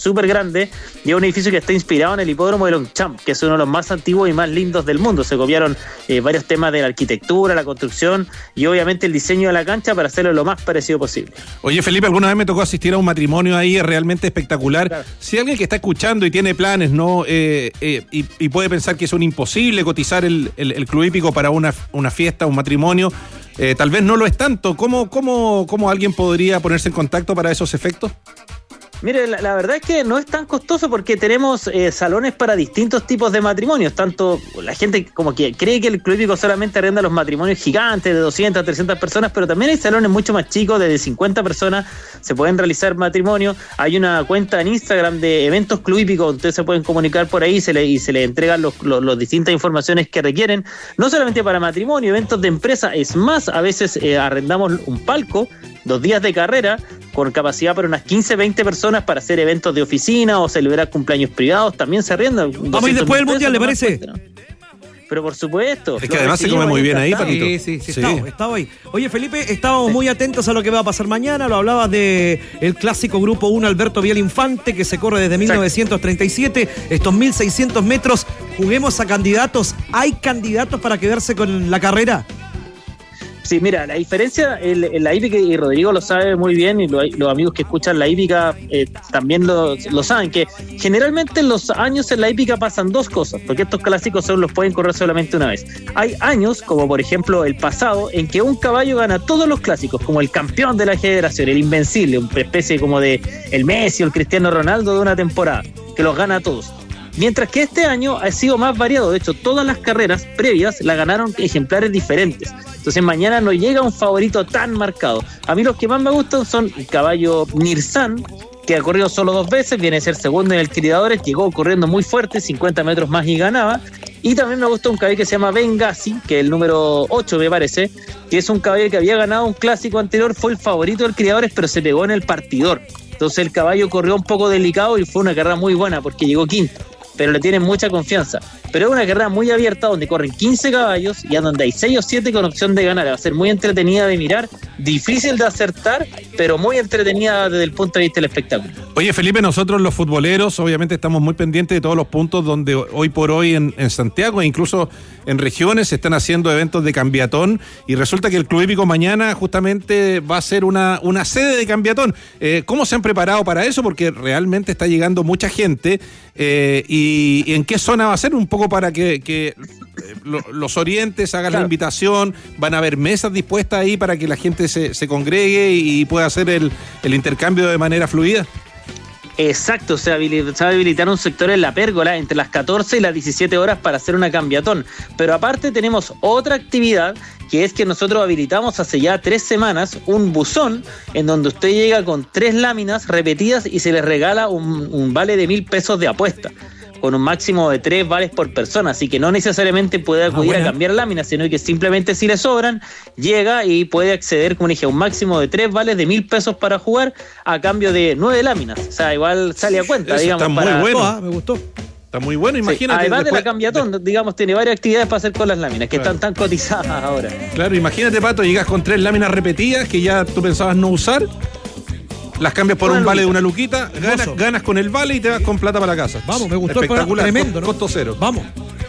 súper grande y es un edificio que está inspirado en el hipódromo de Longchamp, que es uno de los más antiguos y más lindos del mundo. Se copiaron varios temas de la arquitectura, la construcción y obviamente el diseño de la cancha para hacerlo lo más parecido posible. Oye, Felipe, alguna vez me tocó asistir a un matrimonio ahí, es realmente espectacular. Claro. Si alguien que está escuchando y tiene planes, ¿no? Y puede pensar que es un imposible cotizar el Club Hípico para una fiesta, un matrimonio, tal vez no lo es tanto. ¿Cómo alguien podría ponerse en contacto para esos efectos? Mire, la verdad es que no es tan costoso porque tenemos salones para distintos tipos de matrimonios. Tanto la gente como que cree que el Club Hípico solamente arrenda los matrimonios gigantes de 200, 300 personas, pero también hay salones mucho más chicos, de 50 personas, se pueden realizar matrimonios. Hay una cuenta en Instagram de eventos Club Hípico, ustedes se pueden comunicar por ahí y se les entregan los distintas informaciones que requieren, no solamente para matrimonio, eventos de empresa. Es más, a veces arrendamos un palco 2 días de carrera con capacidad para unas 15, 20 personas para hacer eventos de oficina o celebrar cumpleaños privados. También se arriendan. Vamos a ir después del Mundial, ¿le parece? Cuesta, ¿no? Pero por supuesto. Es que además se come muy bien ahí, Patito. Sí. Estaba ahí. Oye, Felipe, estábamos muy atentos a lo que va a pasar mañana. Lo hablabas de el clásico Grupo 1 Alberto Vial Infante, que se corre desde 1937, estos 1.600 metros. Juguemos a candidatos. ¿Hay candidatos para quedarse con la carrera? Sí, mira, la diferencia, la hípica, y Rodrigo lo sabe muy bien, y los amigos que escuchan la hípica también lo saben, que generalmente en los años en la hípica pasan 2 cosas, porque estos clásicos solo los pueden correr solamente una vez. Hay años, como por ejemplo el pasado, en que un caballo gana todos los clásicos, como el campeón de la generación, el invencible, una especie como de el Messi o el Cristiano Ronaldo de una temporada, que los gana a todos. Mientras que este año ha sido más variado. De hecho, todas las carreras previas la ganaron ejemplares diferentes. Entonces mañana no llega un favorito tan marcado. A mí los que más me gustan son el caballo Nirsan, que ha corrido solo 2 veces, viene a ser segundo en el Criadores, llegó corriendo muy fuerte, 50 metros más y ganaba. Y también me gusta un caballo que se llama Benghazi, que es el número 8 me parece, que es un caballo que había ganado un clásico anterior, fue el favorito del Criadores, pero se pegó en el partidor. Entonces el caballo corrió un poco delicado y fue una carrera muy buena porque llegó quinto, pero le tienen mucha confianza. Pero es una carrera muy abierta donde corren 15 caballos y a donde hay 6 o 7 con opción de ganar. Va a ser muy entretenida de mirar, difícil de acertar, pero muy entretenida desde el punto de vista del espectáculo. Oye, Felipe, nosotros los futboleros obviamente estamos muy pendientes de todos los puntos donde hoy por hoy en Santiago e incluso en regiones se están haciendo eventos de cambiatón, y resulta que el Club Hípico mañana justamente va a ser una sede de cambiatón. ¿Cómo se han preparado para eso? Porque realmente está llegando mucha gente, y en qué zona va a ser, un poco para que los orientes hagan la invitación. Van a haber mesas dispuestas ahí para que la gente se congregue y pueda hacer el intercambio de manera fluida. Exacto, se va a habilitar un sector en la pérgola entre las 14 y las 17 horas para hacer una cambiatón. Pero aparte tenemos otra actividad, que es que nosotros habilitamos hace ya 3 semanas un buzón en donde usted llega con 3 láminas repetidas y se le regala un vale de 1.000 pesos de apuesta, con un máximo de 3 vales por persona, así que no necesariamente puede acudir a cambiar láminas, sino que simplemente si le sobran, llega y puede acceder, como dije, a un máximo de 3 vales de 1.000 pesos para jugar a cambio de 9 láminas. O sea, igual sale a cuenta, eso digamos. Está muy bueno. Me gustó. Está muy bueno, imagínate. Sí, además de la cambiatón, digamos, tiene varias actividades para hacer con las láminas, que están tan cotizadas ahora. Claro, imagínate, Pato, llegas con 3 láminas repetidas que ya tú pensabas no usar, las cambias por un vale de una luquita, ganas con el vale y te vas con plata para la casa. Vamos, me gustó. Espectacular, tremendo, ¿no? Costo cero. Vamos.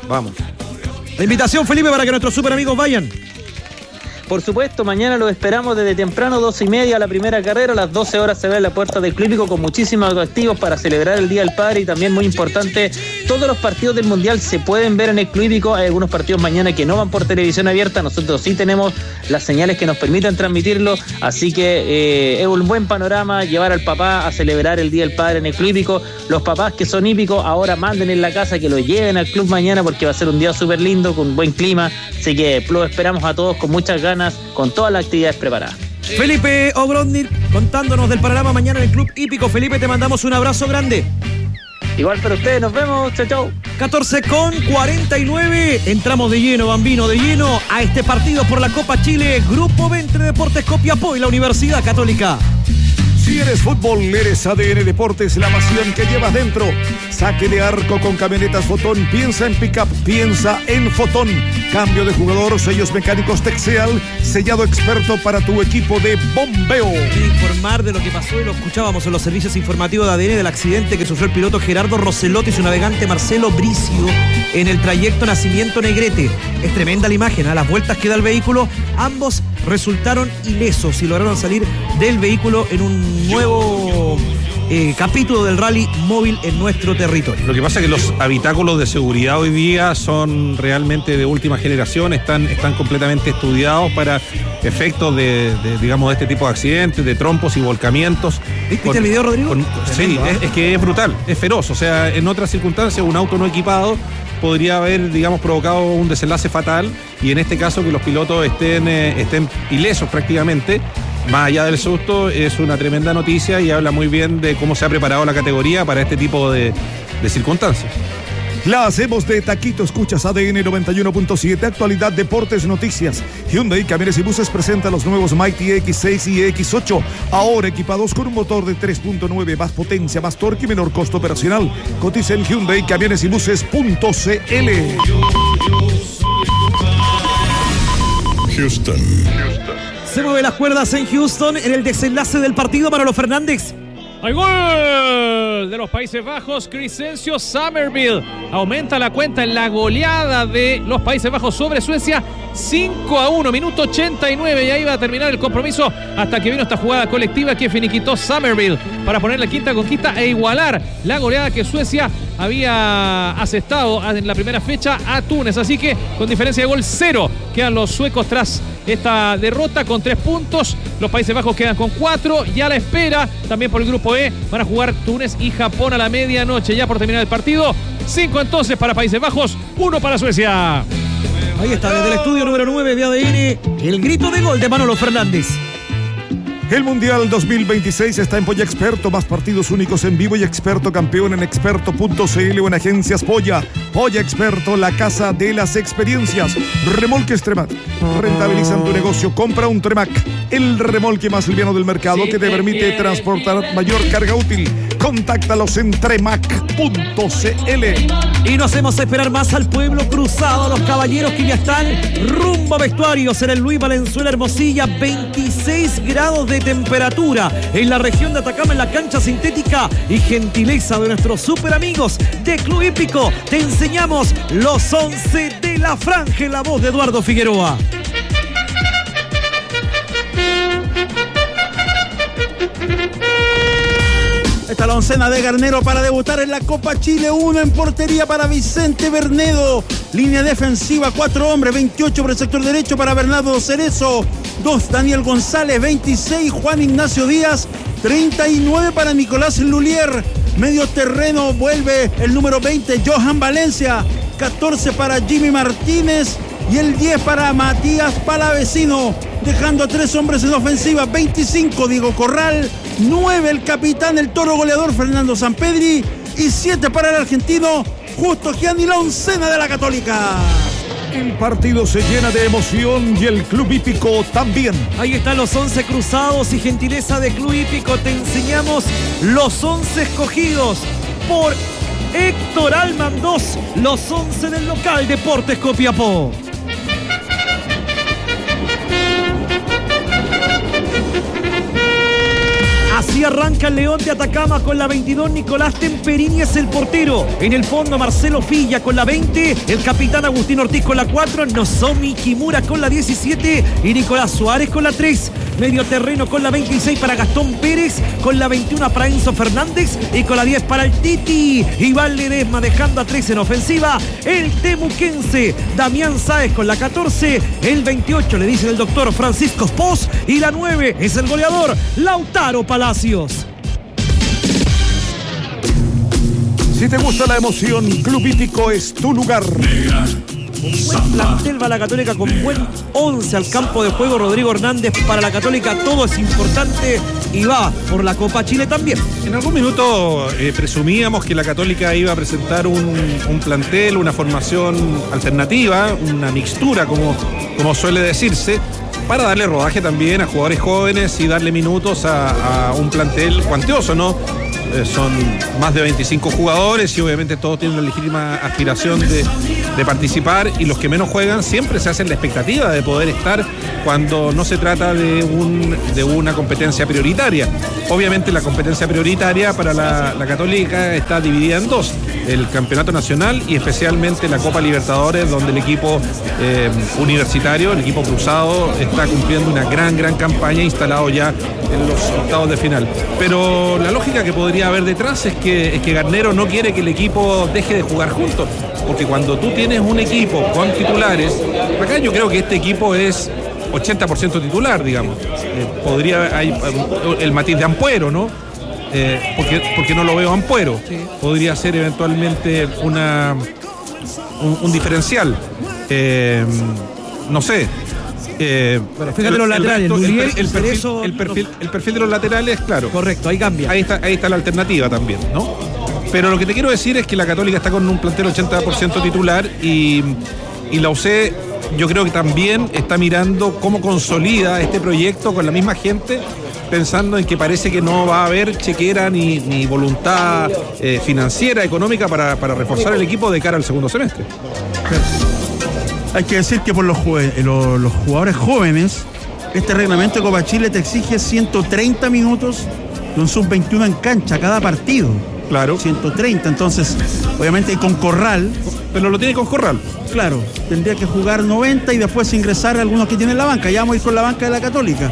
La invitación, Felipe, para que nuestros super amigos vayan. Por supuesto, mañana los esperamos desde temprano, 12:30 la primera carrera, a las 12 horas se ve en la puerta del Club Hípico con muchísimos activos para celebrar el Día del Padre, y también muy importante, todos los partidos del Mundial se pueden ver en el Club Hípico. Hay algunos partidos mañana que no van por televisión abierta, nosotros sí tenemos las señales que nos permiten transmitirlo, así que es un buen panorama llevar al papá a celebrar el Día del Padre en el Club Hípico. Los papás que son hípicos ahora manden en la casa que lo lleven al club mañana, porque va a ser un día súper lindo, con buen clima, así que lo esperamos a todos con muchas ganas, con todas las actividades preparadas. Felipe Ogrodnir contándonos del panorama mañana en el Club Hípico. Felipe, te mandamos un abrazo grande. Igual para ustedes, nos vemos, chau. 14:49, entramos de lleno, Bambino, de lleno a este partido por la Copa Chile, Grupo B entre Deportes Copiapó y la Universidad Católica. Si eres fútbol, eres ADN Deportes, la pasión que llevas dentro. Saque de arco con camionetas Fotón, piensa en pickup, piensa en Fotón. cambio de jugador, sellos mecánicos Texeal, sellado experto para tu equipo de bombeo. Quiero informar de lo que pasó y lo escuchábamos en los servicios informativos de ADN del accidente que sufrió el piloto Gerardo Roselotti y su navegante Marcelo Bricio en el trayecto Nacimiento-Negrete. Es tremenda la imagen, a las vueltas que da el vehículo, ambos resultaron ilesos y lograron salir del vehículo en un nuevo capítulo del rally móvil en nuestro territorio. Lo que pasa es que los habitáculos de seguridad hoy día son realmente de última generación, están completamente estudiados para efectos de este tipo de accidentes, de trompos y volcamientos. ¿Viste el video, Rodrigo? Sí, es que es brutal, es feroz. O sea, en otras circunstancias un auto no equipado podría haber, provocado un desenlace fatal, y en este caso que los pilotos estén ilesos prácticamente, más allá del susto, es una tremenda noticia y habla muy bien de cómo se ha preparado la categoría para este tipo de circunstancias. La hacemos de taquito. Escuchas ADN 91.7, actualidad, deportes, noticias. Hyundai Camiones y Buses presenta los nuevos Mighty X6 y X8, ahora equipados con un motor de 3.9, más potencia, más torque y menor costo operacional. Cotiza en Hyundai Camiones y Buses.cl. Houston. Se mueven las cuerdas en Houston en el desenlace del partido. Manolo Fernández. ¡Hay gol de los Países Bajos! Crescencio Summerville aumenta la cuenta en la goleada de los Países Bajos sobre Suecia, 5-1, minuto 89, y ahí va a terminar el compromiso hasta que vino esta jugada colectiva que finiquitó Summerville para poner la quinta conquista e igualar la goleada que Suecia había asestado en la primera fecha a Túnez. Así que con diferencia de gol 0 quedan los suecos tras esta derrota con 3 puntos. Los Países Bajos quedan con 4 y a la espera también por el grupo E van a jugar Túnez y Japón a la medianoche ya por terminar el partido. 5 entonces para Países Bajos, 1 para Suecia. Ahí está, desde el estudio número 9 de ADN, el grito de gol de Manolo Fernández. El Mundial 2026 está en Polla Experto, más partidos únicos en vivo y experto campeón en experto.cl o en agencias Polla. Polla Experto, la casa de las experiencias. Remolques Tremac. Rentabilizan tu negocio, compra un Tremac, el remolque más liviano del mercado que te permite transportar mayor carga útil. Contáctalos en tremac.cl. Y no hacemos esperar más al pueblo cruzado, a los caballeros que ya están rumbo a vestuarios en el Luis Valenzuela Hermosilla, 26 grados de temperatura en la región de Atacama, en la cancha sintética, y gentileza de nuestros super amigos de Club Hípico. Te enseñamos los 11 de la franja en la voz de Eduardo Figueroa. Está la oncena de Garnero para debutar en la Copa Chile. 1 en portería para Vicente Bernedo. Línea defensiva, 4 hombres, 28 por el sector derecho para Bernardo Cerezo. 2 Daniel González, 26 Juan Ignacio Díaz, 39 para Nicolás Lulier. Medio terreno vuelve el número 20 Johan Valencia, 14 para Jimmy Martínez y el 10 para Matías Palavecino, dejando a 3 hombres en ofensiva. 25 Diego Corral, 9 el capitán, el toro goleador Fernando Sampedri, y 7 para el argentino Justo Gianni, la oncena de la Católica. El partido se llena de emoción y el Club Hípico también. Ahí están los 11 cruzados y gentileza de Club Hípico. Te enseñamos los 11 escogidos por Héctor Alman 2, los 11 del local Deportes Copiapó. Así arranca el León de Atacama con la 22, Nicolás Temperini es el portero. En el fondo Marcelo Filla con la 20, el capitán Agustín Ortiz con la 4, Nozomi Kimura con la 17 y Nicolás Suárez con la 3. Medio terreno con la 26 para Gastón Pérez, con la 21 para Enzo Fernández y con la 10 para el Titi Iván Ledesma, dejando a 3 en ofensiva el temuquense Damián Sáez con la 14, el 28 le dicen el doctor Francisco Poz y la 9 es el goleador Lautaro Palacios. Si te gusta la emoción, Club Hípico es tu lugar. Un buen plantel va la Católica, con buen 11 al campo de juego. Rodrigo Hernández para la Católica, todo es importante y va por la Copa Chile también. En algún minuto presumíamos que la Católica iba a presentar un plantel, una formación alternativa, una mixtura, como suele decirse, para darle rodaje también a jugadores jóvenes y darle minutos a un plantel cuantioso, ¿no? son más de 25 jugadores y obviamente todos tienen la legítima aspiración de participar, y los que menos juegan siempre se hacen la expectativa de poder estar cuando no se trata de una competencia prioritaria. Obviamente la competencia prioritaria para la Católica está dividida en dos: el Campeonato Nacional y especialmente la Copa Libertadores, donde el equipo universitario, el equipo cruzado, está cumpliendo una gran campaña, instalado ya en los octavos de final. Pero la lógica que podría haber detrás es que Garnero no quiere que el equipo deje de jugar juntos, porque cuando tú tienes un equipo con titulares, acá yo creo que este equipo es 80% titular, digamos. Hay el matiz de Ampuero, ¿no? Porque no lo veo Ampuero. Sí. Podría ser eventualmente un diferencial. No sé. Bueno, fíjate los laterales. El perfil de los laterales, claro. Correcto, ahí cambia. Ahí está la alternativa también, ¿no? Pero lo que te quiero decir es que la Católica está con un plantel 80% titular y la UC, yo creo que también está mirando cómo consolida este proyecto con la misma gente, pensando en que parece que no va a haber chequera ni voluntad financiera, económica para reforzar el equipo de cara al segundo semestre. Hay que decir que por los jugadores jóvenes, este reglamento de Copa Chile te exige 130 minutos de un sub-21 en cancha cada partido. Claro. 130, entonces, obviamente, y con Corral. Pero lo tiene con Corral. Claro, tendría que jugar 90 y después ingresar a algunos que tienen la banca. Ya vamos a ir con la banca de la Católica.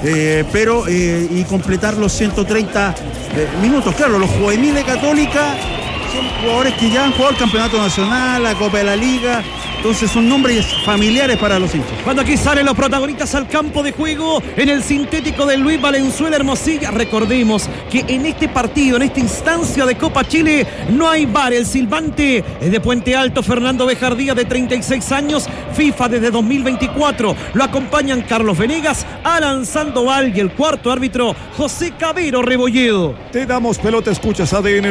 Y completar los 130 minutos. Claro, los juveniles Católica son jugadores que ya han jugado el Campeonato Nacional, la Copa de la Liga. Entonces son nombres familiares para los hinchas. Cuando aquí salen los protagonistas al campo de juego en el sintético de Luis Valenzuela Hermosilla, recordemos que en este partido, en esta instancia de Copa Chile, no hay VAR. El silbante es de Puente Alto, Fernando Bejardía, de 36 años, FIFA desde 2024. Lo acompañan Carlos Venegas, Alan Sandoval y el cuarto árbitro, José Cabero Rebolledo. Te damos pelota, escuchas ADN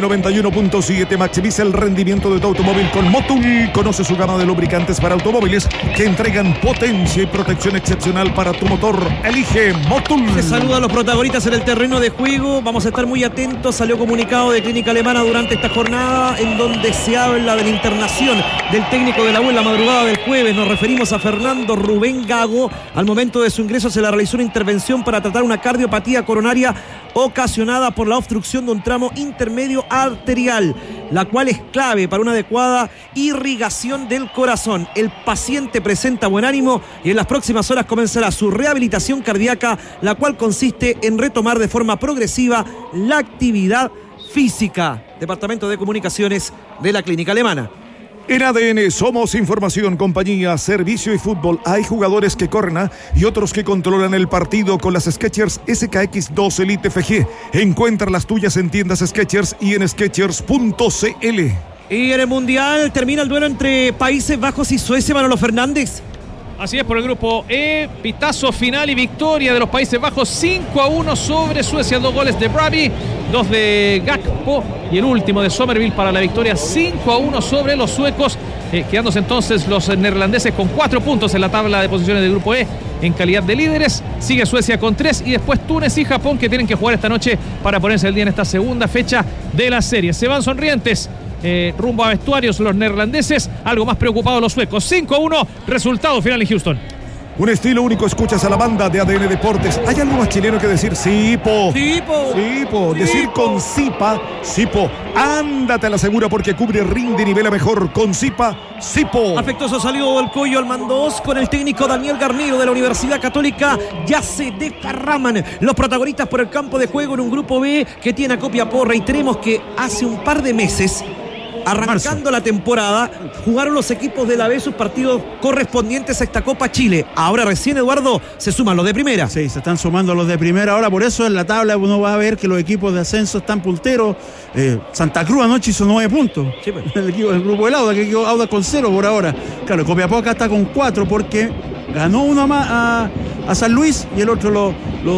91.7. Maximiza el rendimiento de tu automóvil con Motul. Conoce su gama de lubricantes para automóviles que entregan potencia y protección excepcional para tu motor. Elige Motul. Se saluda a los protagonistas en el terreno de juego. Vamos a estar muy atentos. Salió comunicado de Clínica Alemana durante esta jornada en donde se habla de la internación del técnico de la U en la madrugada del jueves. Nos referimos a Fernando Rubén Gago. Al momento de su ingreso se le realizó una intervención para tratar una cardiopatía coronaria ocasionada por la obstrucción de un tramo intermedio arterial, la cual es clave para una adecuada irrigación del corazón. El paciente presenta buen ánimo y en las próximas horas comenzará su rehabilitación cardíaca, la cual consiste en retomar de forma progresiva la actividad física. Departamento de Comunicaciones de la Clínica Alemana. En ADN somos información, compañía, servicio y fútbol. Hay jugadores que corren y otros que controlan el partido con las Skechers SKX2 Elite FG. Encuentra las tuyas en tiendas Skechers y en Skechers.cl. Y en el Mundial termina el duelo entre Países Bajos y Suecia, Manolo Fernández. Así es, por el grupo E, pitazo final y victoria de los Países Bajos 5-1 sobre Suecia. 2 goles de Bravi, 2 de Gakpo y el último de Somerville para la victoria 5-1 sobre los suecos, quedándose entonces los neerlandeses con 4 puntos en la tabla de posiciones del grupo E en calidad de líderes. Sigue Suecia con 3 y después Túnez y Japón, que tienen que jugar esta noche para ponerse al día en esta segunda fecha de la serie. Se van sonrientes rumbo a vestuarios los neerlandeses, algo más preocupados los suecos. 5-1, resultado final en Houston. Un estilo único, escuchas a la banda de ADN Deportes. ¿Hay algo más chileno que decir Sipo? Sipo. Decir con Sipa, Sipo. Ándate a la segura porque cubre, rinde y nivela mejor. Con Sipa, Sipo. Afectuoso saludo del Coyo al mando 2 con el técnico Daniel Garnero de la Universidad Católica. Ya se desparraman los protagonistas por el campo de juego en un grupo B que tiene a Copiapó. Reiteremos que hace un par de meses, arrancando la temporada, jugaron los equipos de la B sus partidos correspondientes a esta Copa Chile. Ahora recién, Eduardo, se suman los de primera. Sí, se están sumando los de primera. Ahora, por eso en la tabla uno va a ver que los equipos de ascenso están punteros. Santa Cruz anoche hizo 9 puntos. Sí, pues. El grupo del Auda, que quedó Auda con 0 por ahora. Claro, Copiapó acá está con 4 porque ganó uno más a San Luis y el otro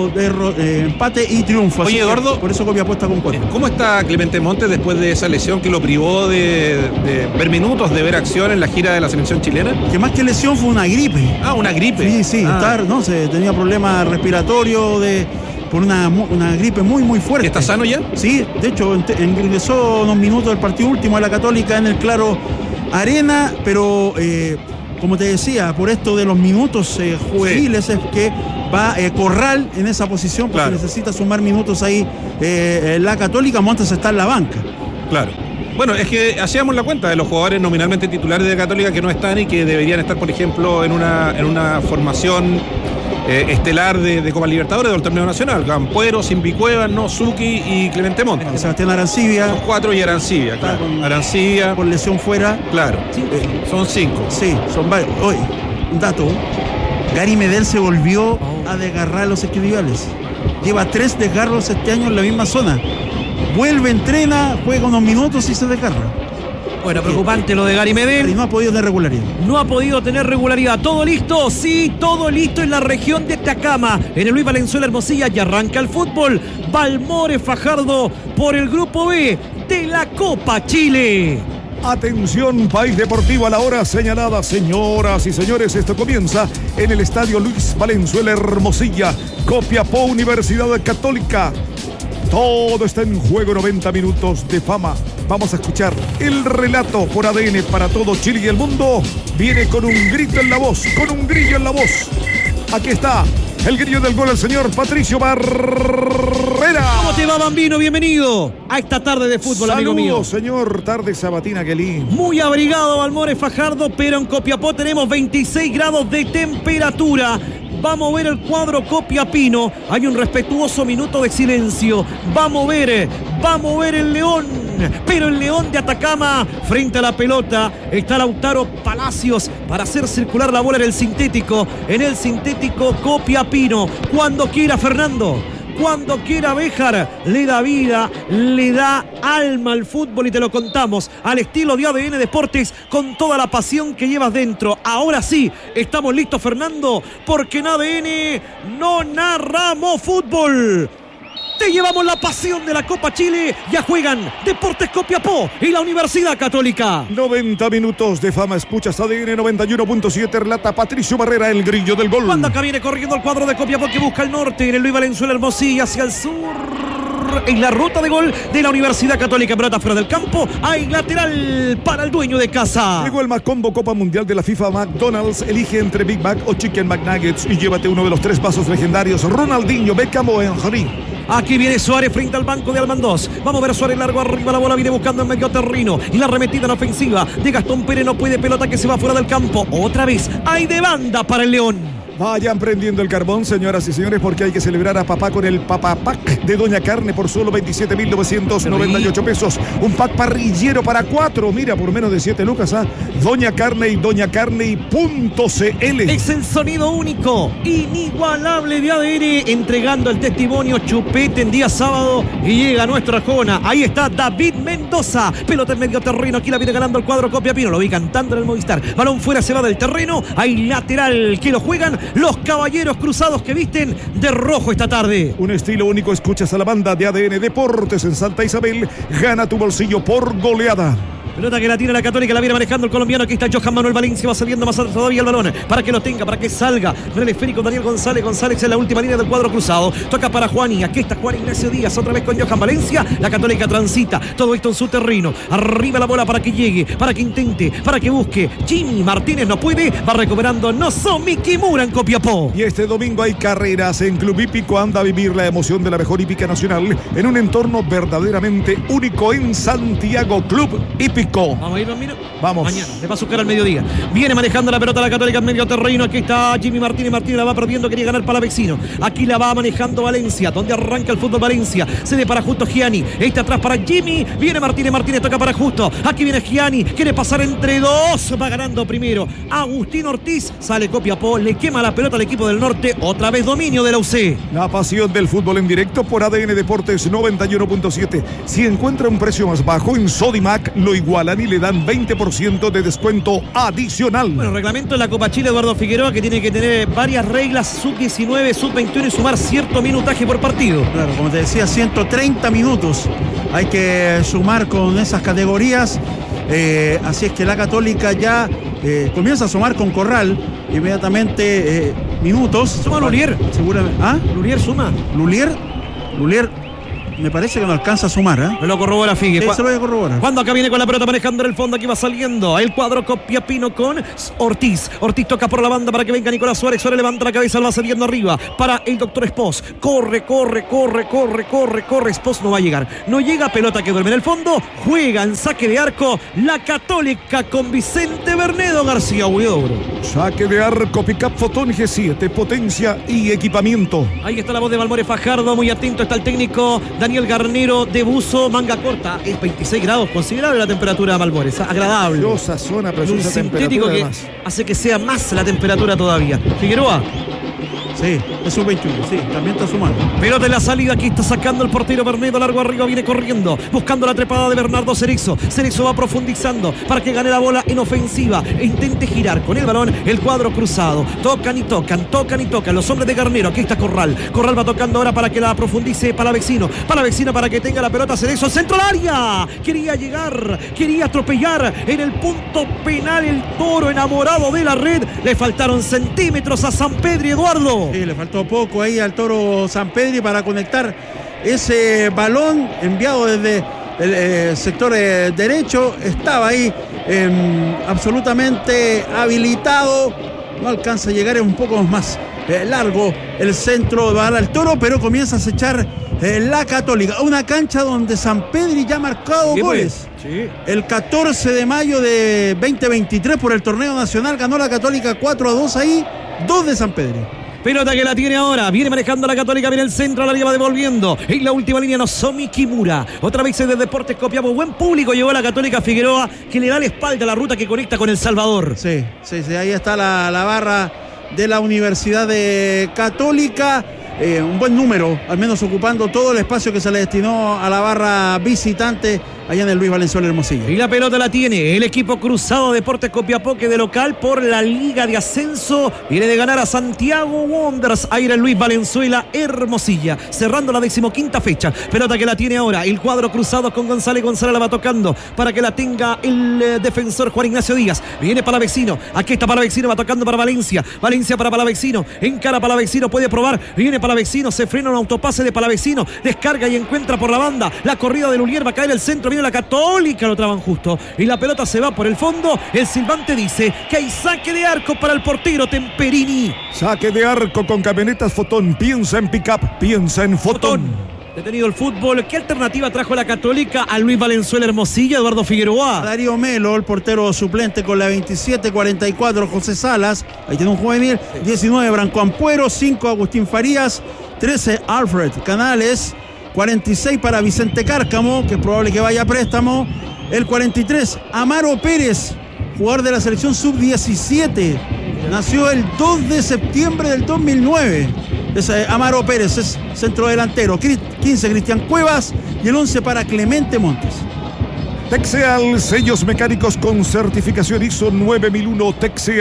empate y triunfo. Oye, Eduardo, por eso Copiapó está con 4. ¿Cómo está Clemente Montes después de esa lesión que lo privó de ver minutos, de ver acción en la gira de la selección chilena? Que más que lesión fue una gripe. Ah, una gripe. Sí, tenía problemas respiratorios por una gripe muy fuerte. ¿Está sano ya? Sí, de hecho ingresó unos minutos del partido último a la Católica en el Claro Arena, pero como te decía, por esto de los minutos juveniles es que va Corral en esa posición, porque necesita sumar minutos ahí la Católica. Montes está en la banca. Claro. Bueno, es que hacíamos la cuenta de los jugadores nominalmente titulares de Católica que no están y que deberían estar, por ejemplo, en una formación estelar de Copa Libertadores del torneo nacional. Campuero, Simbicueva, Nozuki y Clemente Montes. Sebastián Arancibia. Son 4 y Arancibia, claro. Arancibia. Por lesión fuera. Claro. Son 5. Sí, son varios. Oye, un dato. Gary Medel se volvió a desgarrar a los individuales. Lleva 3 desgarros este año en la misma zona. Vuelve, entrena, juega unos minutos y se desgarra. Bueno, preocupante lo de Gary Medel. Y no ha podido tener regularidad. No ha podido tener regularidad. ¿Todo listo? Sí, todo listo en la región de Atacama. En el Luis Valenzuela Hermosilla ya arranca el fútbol. Balmores Fajardo por el grupo B de la Copa Chile. Atención, País Deportivo a la hora señalada. Señoras y señores, esto comienza en el Estadio Luis Valenzuela Hermosilla. Copiapó, Universidad Católica. Todo está en juego, 90 minutos de fama. Vamos a escuchar el relato por ADN para todo Chile y el mundo. Viene con un grito en la voz, con un grillo en la voz. Aquí está el grillo del gol, el señor Patricio Barrera. ¿Cómo te va, Bambino? Bienvenido a esta tarde de fútbol, amigo mío. Saludos, señor. Tarde sabatina, qué lindo. Muy abrigado Balmores Fajardo, pero en Copiapó tenemos 26 grados de temperatura. Va a mover el cuadro copiapino. Hay un respetuoso minuto de silencio. Va a mover el León. Pero el León de Atacama frente a la pelota. Está Lautaro Palacios para hacer circular la bola en el sintético copiapino. Cuando quiera Fernando. Cuando quiera Béjar, le da vida, le da alma al fútbol y te lo contamos al estilo de ADN Deportes con toda la pasión que llevas dentro. Ahora sí, estamos listos, Fernando, porque en ADN no narramos fútbol. Te llevamos la pasión de la Copa Chile. Ya juegan Deportes Copiapó y la Universidad Católica. 90 minutos de fama. Escuchas ADN 91.7. Relata Patricio Barrera, el grillo del gol. Cuando acá viene corriendo el cuadro de Copiapó que busca el norte en el Luis Valenzuela Hermosilla hacia el sur. En la ruta de gol de la Universidad Católica, pelota fuera del campo. Hay lateral para el dueño de casa. Llegó el Macombo Copa Mundial de la FIFA. McDonald's elige entre Big Mac o Chicken McNuggets y llévate uno de los 3 vasos legendarios: Ronaldinho, Beckham o Henry. Aquí viene Suárez frente al banco de Almandós. Vamos a ver Suárez largo arriba. La bola viene buscando en medio terreno. Y la remetida en ofensiva de Gastón Pérez. No puede, pelota que se va fuera del campo. Otra vez hay de banda para el León. Vayan prendiendo el carbón, señoras y señores, porque hay que celebrar a papá con el Papá Pack de Doña Carne por solo 27.998 pesos. Un pack parrillero para 4, mira, por menos de 7 lucas, ¿ah? Doña Carne y .cl. Es el sonido único, inigualable de ADN, entregando el testimonio Chupete en día sábado y llega a nuestra Arjona. Ahí está David Mendoza, pelota en medio terreno, aquí la viene ganando el cuadro copiapino, lo vi cantando en el Movistar. Balón fuera, se va del terreno, hay lateral que lo juegan los caballeros cruzados que visten de rojo esta tarde. Un estilo único. Escuchas a la banda de ADN Deportes en Santa Isabel. Gana tu bolsillo por goleada. Pelota que la tira la Católica, la viene manejando el colombiano. Aquí está Johan Manuel Valencia, va saliendo más atrás todavía el balón para que lo tenga, para que salga. El esférico Daniel González. González en la última línea del cuadro cruzado. Toca para Juani. Aquí está Juan Ignacio Díaz, otra vez con Johan Valencia. La Católica transita todo esto en su terreno. Arriba la bola para que llegue, para que intente, para que busque. Jimmy Martínez no puede, va recuperando Nozomi Kimura en Copiapó. Y este domingo hay carreras en Club Hípico. Anda a vivir la emoción de la mejor hípica nacional en un entorno verdaderamente único en Santiago. Club Hípico. Vamos a ir, Bambino. Vamos. Mañana, le va a buscar al mediodía. Viene manejando la pelota la Católica en medio terreno. Aquí está Jimmy Martínez. Martínez la va perdiendo, quería ganar para Vecino. Aquí la va manejando Valencia, donde arranca el fútbol Valencia. Cede para Justo Gianni. Está atrás para Jimmy. Viene Martínez. Martínez toca para Justo. Aquí viene Gianni. Quiere pasar entre dos. Va ganando primero Agustín Ortiz. Sale Copiapó. Le quema la pelota al equipo del norte. Otra vez dominio de la UC. La pasión del fútbol en directo por ADN Deportes 91.7. Si encuentra un precio más bajo en Sodimac, lo igualan y le dan 20% de descuento adicional. Bueno, reglamento de la Copa Chile, Eduardo Figueroa, que tiene que tener varias reglas, sub-19, sub-21 y sumar cierto minutaje por partido. Claro, como te decía, 130 minutos hay que sumar con esas categorías. Así es que la Católica ya comienza a sumar con Corral. Inmediatamente minutos. Suma Lulier. Seguramente. ¿Ah? Lulier suma. Lulier, me parece que no alcanza a sumar, ¿eh? Me lo corrobora Figue. Sí, se lo voy a corroborar. Cuando acá viene con la pelota manejando en el fondo, aquí va saliendo el cuadro Copiapino con Ortiz. Ortiz toca por la banda para que venga Nicolás Suárez. Suárez levanta la cabeza, lo va saliendo arriba para el doctor Espós. Corre. Espós no va a llegar. No llega, pelota que duerme en el fondo. Juega en saque de arco la Católica con Vicente Bernedo García Huidobro. Saque de arco, Pickup Fotón G7, potencia y equipamiento. Ahí está la voz de Valmore Fajardo, muy atento está el técnico Daniel Garnero de buzo, manga corta. Es 26 grados, considerable la temperatura de Valmore, es agradable. Preciosa zona, Un preciosa sintético temperatura que además. hace que sea más la temperatura todavía. Figueroa. Sí, es un 21, sí, también está sumando. Pelota en la salida, aquí está sacando el portero Bernedo, largo arriba, viene corriendo, buscando la trepada de Bernardo Cerezo. Cerezo va profundizando para que gane la bola en ofensiva e intente girar con el balón el cuadro cruzado. Tocan y tocan los hombres de Garnero. Aquí está Corral va tocando ahora para que la profundice Palavecino para que tenga la pelota Cerezo, centro al área, quería llegar, quería atropellar en el punto penal el Toro, enamorado de la red. Le faltaron centímetros a Sampedri, Eduardo. Sí, le faltó poco ahí al Toro Sampedri para conectar ese balón enviado desde el sector derecho. Estaba ahí absolutamente habilitado. No alcanza a llegar, es un poco más largo el centro va al Toro, pero comienza a acechar la Católica. Una cancha donde Sampedri ya ha marcado goles. Sí. El 14 de mayo de 2023 por el torneo nacional ganó la Católica 4-2 ahí, 2 de Sampedri. Pelota que la tiene ahora, viene manejando la Católica, viene el centro, la va devolviendo. En la última línea Nozomi Kimura. Otra vez de Deportes Copiapó. Buen público llevó a la Católica Figueroa, que le da la espalda a la ruta que conecta con El Salvador. Sí, ahí está la barra de la Universidad de Católica. Un buen número, al menos ocupando todo el espacio que se le destinó a la barra visitante allá en el Luis Valenzuela Hermosilla. Y la pelota la tiene el equipo cruzado Deportes Copiapó, que de local por la Liga de Ascenso viene de ganar a Santiago Wanderers. Ahí era el Luis Valenzuela Hermosilla, cerrando la 15ª fecha. Pelota que la tiene ahora el cuadro cruzado con González la va tocando para que la tenga el defensor Juan Ignacio Díaz. Viene Palavecino, aquí está Palavecino, va tocando para Valencia para Palavecino, encara Palavecino, puede probar, viene Palavecino, se frena un autopase de Palavecino, descarga y encuentra por la banda la corrida de Lulier, va a caer el centro, viene la Católica, lo traban justo y la pelota se va por el fondo. El silbante dice que hay saque de arco para el portero Temperini. Saque de arco con camionetas Fotón. Piensa en Pickup, piensa en Fotón. Detenido el fútbol, ¿qué alternativa trajo la Católica a Luis Valenzuela Hermosilla, Eduardo Figueroa? Darío Melo, el portero suplente con la 27-44, José Salas, ahí tiene un juvenil, 19 Branco Ampuero, 5 Agustín Farías, 13 Alfred Canales, 46 para Vicente Cárcamo, que es probable que vaya a préstamo, el 43 Amaro Pérez, jugador de la selección sub-17, nació el 2 de septiembre del 2009. Es Amaro Pérez, es centro delantero. 15 Cristian Cuevas y el 11 para Clemente Montes. Texeal, sellos mecánicos con certificación ISO 9001,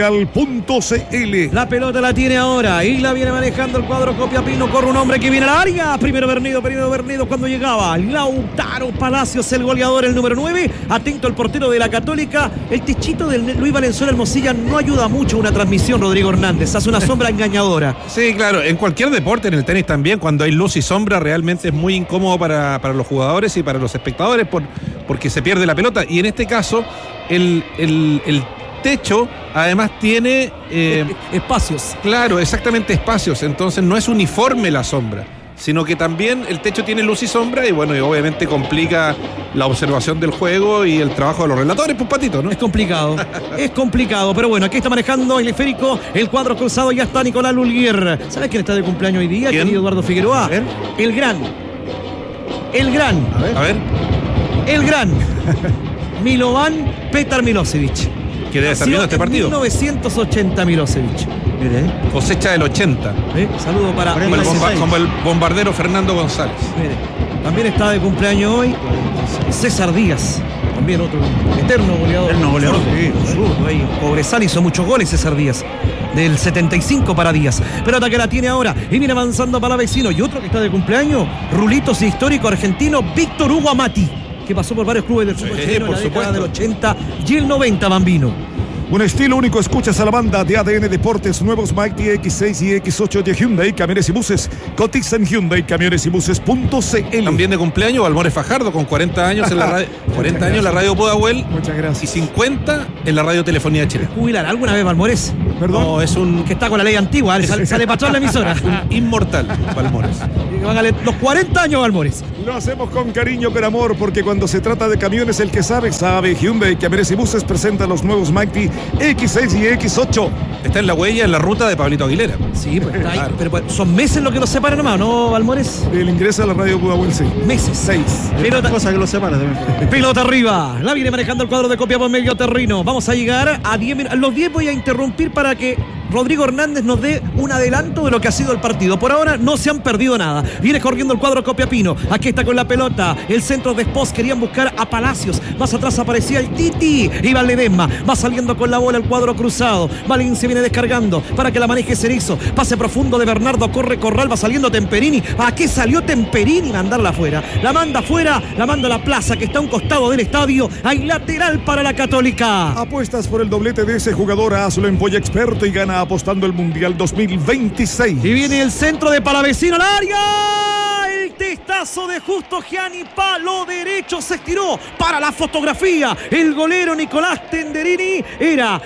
texeal.cl. La pelota la tiene ahora y la viene manejando el cuadro Copiapino. Corre un hombre que viene al área. Primero Bernedo cuando llegaba. Lautaro Palacios, el goleador, el número 9. Atento al portero de la Católica. El techito del Luis Valenzuela Hermosilla no ayuda mucho a una transmisión, Rodrigo Hernández. Hace una sombra engañadora. Sí, claro. En cualquier deporte, en el tenis también, cuando hay luz y sombra, realmente es muy incómodo para los jugadores y para los espectadores porque se pierde de la pelota, y en este caso el techo además tiene espacios. Claro, exactamente, espacios. Entonces no es uniforme la sombra, sino que también el techo tiene luz y sombra, y bueno, y obviamente complica la observación del juego y el trabajo de los relatores, pues Patito, ¿no? Es complicado, pero bueno, aquí está manejando el esférico, el cuadro cruzado, ya está Nicolás Lulier. ¿Sabes quién está de cumpleaños hoy día, querido Eduardo Figueroa? A ver. El gran Milovan Petar Milosevic. Que debe estar viendo este partido. 1980 Milosevic. Mire. Cosecha del 80. Saludo para Como el bombardero Fernando González. Mire, también está de cumpleaños hoy César Díaz. También otro eterno goleador. Sí. Ahí, Cobresal hizo muchos goles César Díaz. Del 75 para Díaz. Pelota que la tiene ahora y viene avanzando para Vecino. Y otro que está de cumpleaños, Rulitos histórico argentino, Víctor Hugo Amati, que pasó por varios clubes del fútbol chileno en la década del 80 y el 90, Bambino. Un estilo único. Escuchas a la banda de ADN Deportes. Nuevos Mighty X6 y X8 de Hyundai Camiones y Buses. Cotiza en Hyundai Camiones y Buses.cl. También de cumpleaños Balmores Fajardo, con 40 años en la radio, 40 años en la radio Pudahuel. Muchas gracias. Y 50 en la radio Telefonía Chile. ¿Jubilar alguna vez Balmores? Perdón. No, es un Que está con la ley antigua, sale para toda la emisora. inmortal, Balmores. Hágale los 40 años, Balmores. Lo hacemos con cariño, con amor, porque cuando se trata de camiones, el que sabe, sabe. Hyundai Camiones y Buses presenta los nuevos Mighty X6 y X8. Está en la huella, en la ruta de Pablito Aguilera. Sí, pues está ahí. Claro. Pero pues, son meses lo que los separan nomás, ¿no, Balmores? El ingreso a la radio Pudahuel, sí. Meses. 6. Pelota, Cosa que lo separa también. pelota arriba. La viene manejando el cuadro de Copiapó medio terreno. Vamos a llegar a 10 minutos. Los 10 voy a interrumpir para que Rodrigo Hernández nos dé un adelanto de lo que ha sido el partido. Por ahora no se han perdido nada. Viene corriendo el cuadro copiapino. Aquí está con la pelota. El centro de Spos. Querían buscar a Palacios. Más atrás aparecía el Titi. Iván Ledesma. Va saliendo con la bola el cuadro cruzado. Valencia viene descargando para que la maneje Cerezo. Pase profundo de Bernardo. Corre Corral. Va saliendo Temperini. ¿A qué salió Temperini? Mandarla afuera. La manda afuera. La manda a la plaza que está a un costado del estadio. Hay lateral para la Católica. Apuestas por el doblete de ese jugador. Hazlo en Polla Experto y gana apostando el Mundial 2026. Y viene el centro de Palavecino al área. El testazo de Justo Gianni, palo derecho, se estiró para la fotografía. El golero Nicolás Tenderini era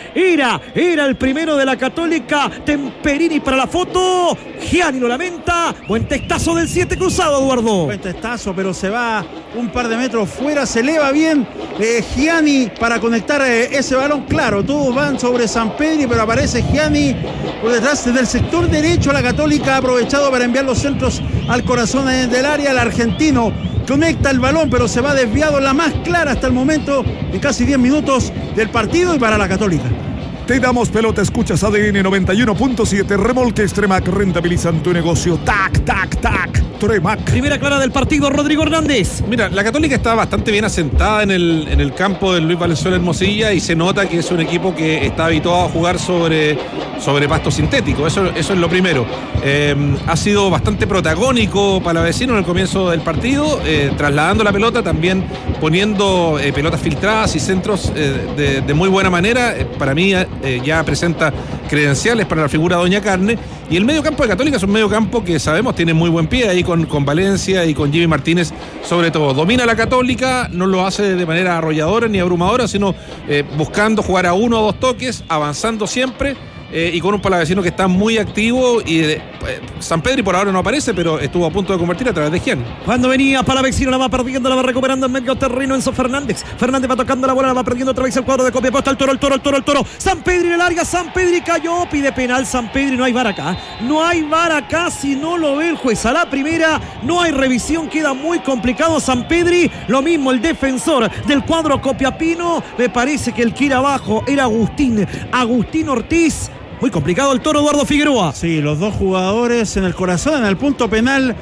el primero de la Católica. Temperini para la foto. Gianni lo lamenta. Buen testazo del 7 cruzado, Eduardo. Buen testazo, pero se va un par de metros fuera, se eleva bien Gianni para conectar ese balón. Claro, todos van sobre Sampedri, pero aparece Gianni por detrás del sector derecho. La Católica ha aprovechado para enviar los centros al corazón del área. El argentino conecta el balón, pero se va desviado, la más clara hasta el momento en casi 10 minutos del partido y para la Católica. Te damos pelota, escuchas ADN 91.7, Remolque Tremac, rentabilizan tu negocio. Tac, tac, tac, Tremac. Primera clara del partido, Rodrigo Hernández. Mira, la Católica está bastante bien asentada en el campo del Luis Valenzuela Hermosilla y se nota que es un equipo que está habituado a jugar sobre pasto sintético. Eso es lo primero. Ha sido bastante protagónico Palavecino en el comienzo del partido, trasladando la pelota, también poniendo pelotas filtradas y centros de muy buena manera. Para mí ya presenta credenciales para la figura Doña Carne. Y el medio campo de Católica es un medio campo que sabemos tiene muy buen pie ahí con Valencia y con Jimmy Martínez, sobre todo. Domina la Católica, no lo hace de manera arrolladora ni abrumadora, sino buscando jugar a uno o dos toques, avanzando siempre. Y con un Palavecino que está muy activo y Sampedri por ahora no aparece, pero estuvo a punto de convertir a través de Gianni. Cuando venía Palavecino, la va perdiendo, la va recuperando en medio terreno Enzo Fernández. Fernández va tocando la bola, la va perdiendo otra vez el cuadro de Copiapó. Está el toro. Sampedri en el área, Sampedri cayó, pide penal Sampedri, no hay VAR acá. No hay VAR acá si no lo ve el juez. A la primera no hay revisión, queda muy complicado Sampedri. Lo mismo el defensor del cuadro copiapino. Me parece que el que era abajo era Agustín Ortiz. Muy complicado el toro, Eduardo Figueroa. Sí, los dos jugadores en el corazón, en el punto penal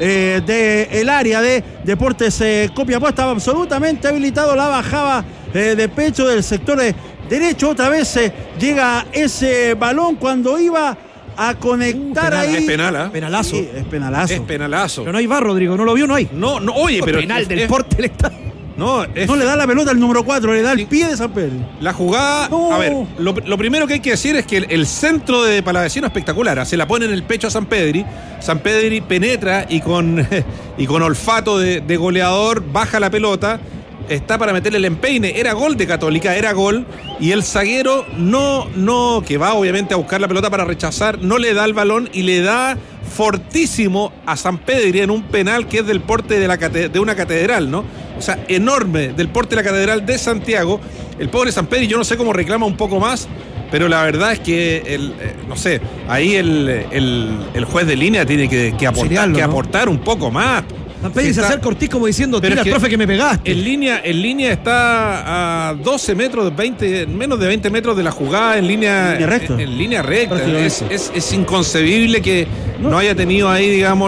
del área de Deportes Copiapó. Estaba absolutamente habilitado, la bajaba de pecho del sector derecho. Otra vez llega ese balón cuando iba a conectar ahí. Es penal, ¿eh? Penalazo. Sí, es penalazo. Es penalazo. Pero no hay VAR, Rodrigo, ¿no lo vio? No hay. No, oye, pero penal del Porte del Estado. No, No le da la pelota al número 4, le da el pie de Sampedri. la jugada, No. a ver, lo primero que hay que decir es que el centro de Palavecino es espectacular. Se la pone en el pecho a Sampedri. Sampedri penetra y con olfato de goleador baja la pelota. Está para meterle el empeine. Era gol de Católica, era gol. Y el zaguero no, que va obviamente a buscar la pelota para rechazar, no le da el balón y le da fortísimo a Sampedri en un penal que es del porte de una catedral, ¿no? O sea, enorme, del porte de la Catedral de Santiago. El pobre Sampedri, yo no sé cómo reclama un poco más, pero la verdad es que, no sé, ahí el juez de línea tiene que aportar un poco más. Sampedri se acerca Ortiz como diciendo, Pero tira es que profe que me pegaste. En línea está a 12 metros, menos de 20 metros de la jugada en línea recta. En línea recta. Es inconcebible que no haya tenido ahí, digamos,